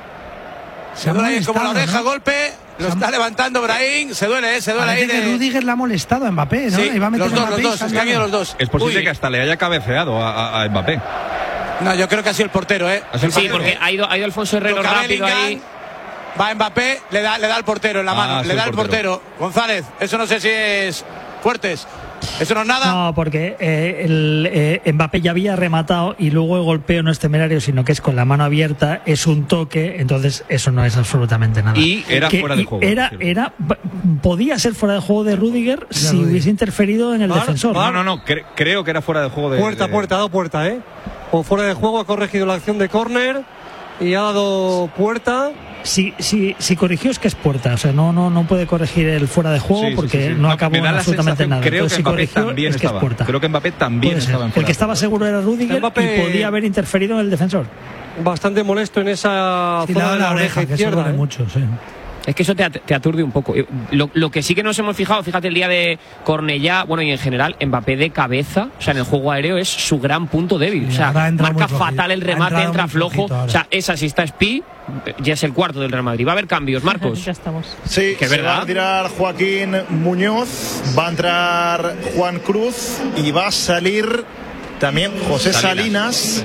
Se Se ha duele ahí como la molestado, oreja, ¿no? golpe, lo está levantando Brahim, se duele, eh, se duele ahí. Parece que de- Rudiger le ha molestado a Mbappé, ¿no? Sí, Iba a meter los dos, a Mbappé los y dos, se ha es que han ido liado. los dos. Es posible Uy. que hasta le haya cabeceado a, a- a Mbappé. No, yo creo que ha sido el portero, ¿eh? Sí, porque ha ido, ha ido Alfonso Herrero Toca rápido Bellingham, ahí. va Mbappé, le da, le da al portero en la Ah, mano, sí, le da el al portero. González, eso no sé si es Fuertes. Eso no es nada. No, porque eh, el, eh, Mbappé ya había rematado y luego el golpeo no es temerario, sino que es con la mano abierta, es un toque, entonces eso no es absolutamente nada. Y era Que- fuera de y juego, Era, sí. era, podía ser fuera de juego de Rudiger si Rudiger. hubiese interferido en el defensor. No, no, no, cre- creo que era fuera de juego de. Puerta, de- puerta, ha dado puerta, ¿eh? O fuera de juego, ha corregido la acción de córner y ha dado puerta. Si, si, si corrigió es que es puerta, o sea, no, no, no puede corregir el fuera de juego Sí, sí, porque sí, sí. no No, acabó me da en la absolutamente sensación, nada. creo Entonces, que si Mbappé corrigió también es que estaba. es puerta. Creo que Mbappé también Puede ser. estaba en El fuera que estaba seguro era Rudiger Mbappé- y podía haber interferido en el defensor. Bastante molesto en esa Sí, zona le de da la oreja que eso izquierda. duele ¿eh? mucho, sí. Es que eso te, at- te aturde un poco. Lo, lo que sí que nos hemos fijado, fíjate el día de Cornellá, bueno, y en general, Mbappé de cabeza, o sea, en el juego aéreo es su gran punto débil. O sea, ahora ha entrado marca muy flojito. fatal el Ha remate, entrado entra muy flojo. flojito ahora. O sea, esa si está Spi, ya es el cuarto del Real Madrid. Va a haber cambios, Marcos. Ya estamos. Sí, Que se verdad. va a retirar Joaquín Muñoz, va a entrar Juan Cruz y va a salir también José Salinas,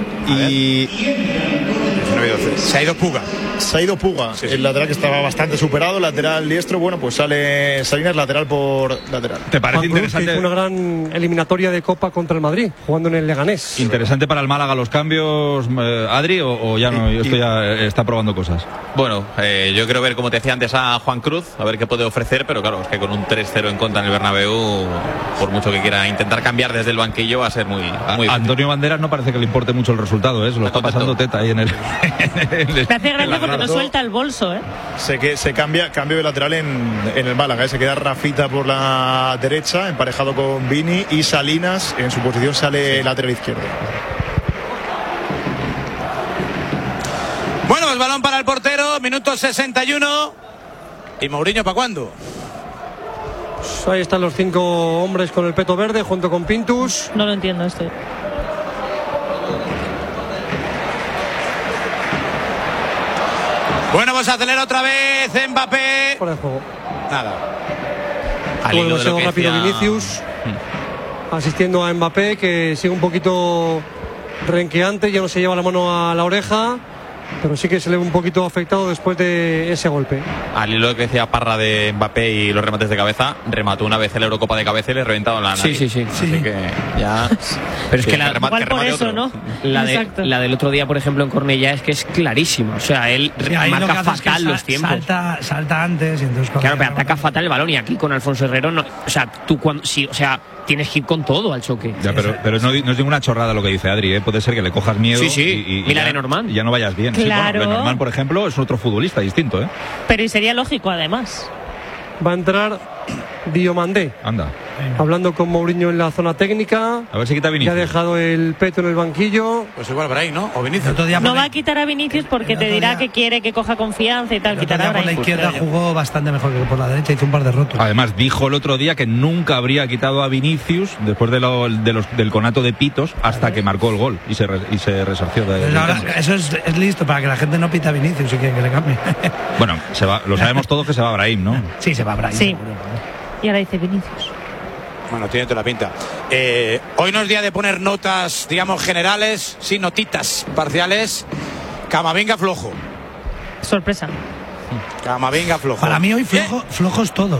y Se ha ido Puga. se ha ido Puga, el lateral que estaba bastante superado, lateral diestro, bueno, pues sale Salinas lateral por lateral. ¿Te parece Juan Cruz, que interesante? hizo una gran eliminatoria de Copa contra el Madrid, jugando en el Leganés. ¿Interesante para el Málaga los cambios, eh, Adri, o, o ya no? Esto ya eh, está probando cosas. Bueno, eh, yo quiero ver, como te decía antes, a Juan Cruz, a ver qué puede ofrecer, pero claro, es que con un tres cero en contra en el Bernabéu, por mucho que quiera intentar cambiar desde el banquillo, va a ser muy, muy A- Antonio Banderas no parece que le importe mucho el resultado, ¿eh? Se lo está pasando teta ahí en el, Me hace gracia porque no suelta el bolso, ¿eh? Se, que, se cambia cambio de lateral en, en el Málaga, ¿eh? Se queda Rafita por la derecha, emparejado con Vini, y Salinas en su posición sale sí. lateral izquierdo. Bueno, pues balón para el portero, minuto sesenta y uno. ¿Y Mourinho para cuándo? Pues ahí están los cinco hombres con el peto verde junto con Pintus. No lo entiendo esto. Bueno, pues acelera otra vez Mbappé. Por el juego. Nada. Al hilo de lo que rápido decía... Vinicius. Hmm. Asistiendo a Mbappé, que sigue un poquito renqueante, ya no se lleva la mano a la oreja, pero sí que se le ve un poquito afectado después de ese golpe. Al hilo de lo que decía Parra de Mbappé y los remates de cabeza, remató una vez el Eurocopa de cabeza y le reventaron la nariz. Sí, sí, sí. Así sí. que ya... Pero es que, que la, remate, igual por eso, otro. ¿No? La, de, la del otro día, por ejemplo, en Cornellá es que es clarísima. O sea, él sí, marca fatal es que los tiempos. Salta, salta antes y entonces... Claro, pero ataca fatal el balón y aquí con Alfonso Herrero, no, o sea, tú cuando... Sí, o sea... Tienes que ir con todo al choque. Ya, pero, pero no, no es ninguna chorrada lo que dice Adri, ¿eh? Puede ser que le cojas miedo. Sí, sí. Y, y, Mira y ya, Lenormand. Y ya no vayas bien. Claro. Sí, bueno, Lenormand, por ejemplo, es otro futbolista distinto, ¿eh? Pero y sería lógico, además. Va a entrar Diomandé. Anda. Hablando con Mourinho en la zona técnica. A ver si quita Vinicius. Ya ha dejado el peto en el banquillo. Pues igual Brahim, ¿no? O Vinicius. No va a quitar a Vinicius porque te dirá que quiere que coja confianza y tal. Quitará a por la izquierda jugó bastante mejor que por la derecha, hizo un par de rotos. Además, dijo el otro día que nunca habría quitado a Vinicius después de lo, de los, del conato de pitos hasta que marcó el gol y se, re, y se resarció de, pues ahora, eso es, es listo para que la gente no pita a Vinicius y quieren que le cambie. Bueno, se va, lo sabemos todos que se va Brahim, ¿no? Sí, se va Brahim. Sí. Y ahora dice Vinicius. Bueno, tiene toda la pinta. Eh, hoy no es día de poner notas, digamos, generales, sí, notitas parciales. Camavinga flojo. Sorpresa. Camavinga flojo. Para mí hoy flojo, flojo es todo.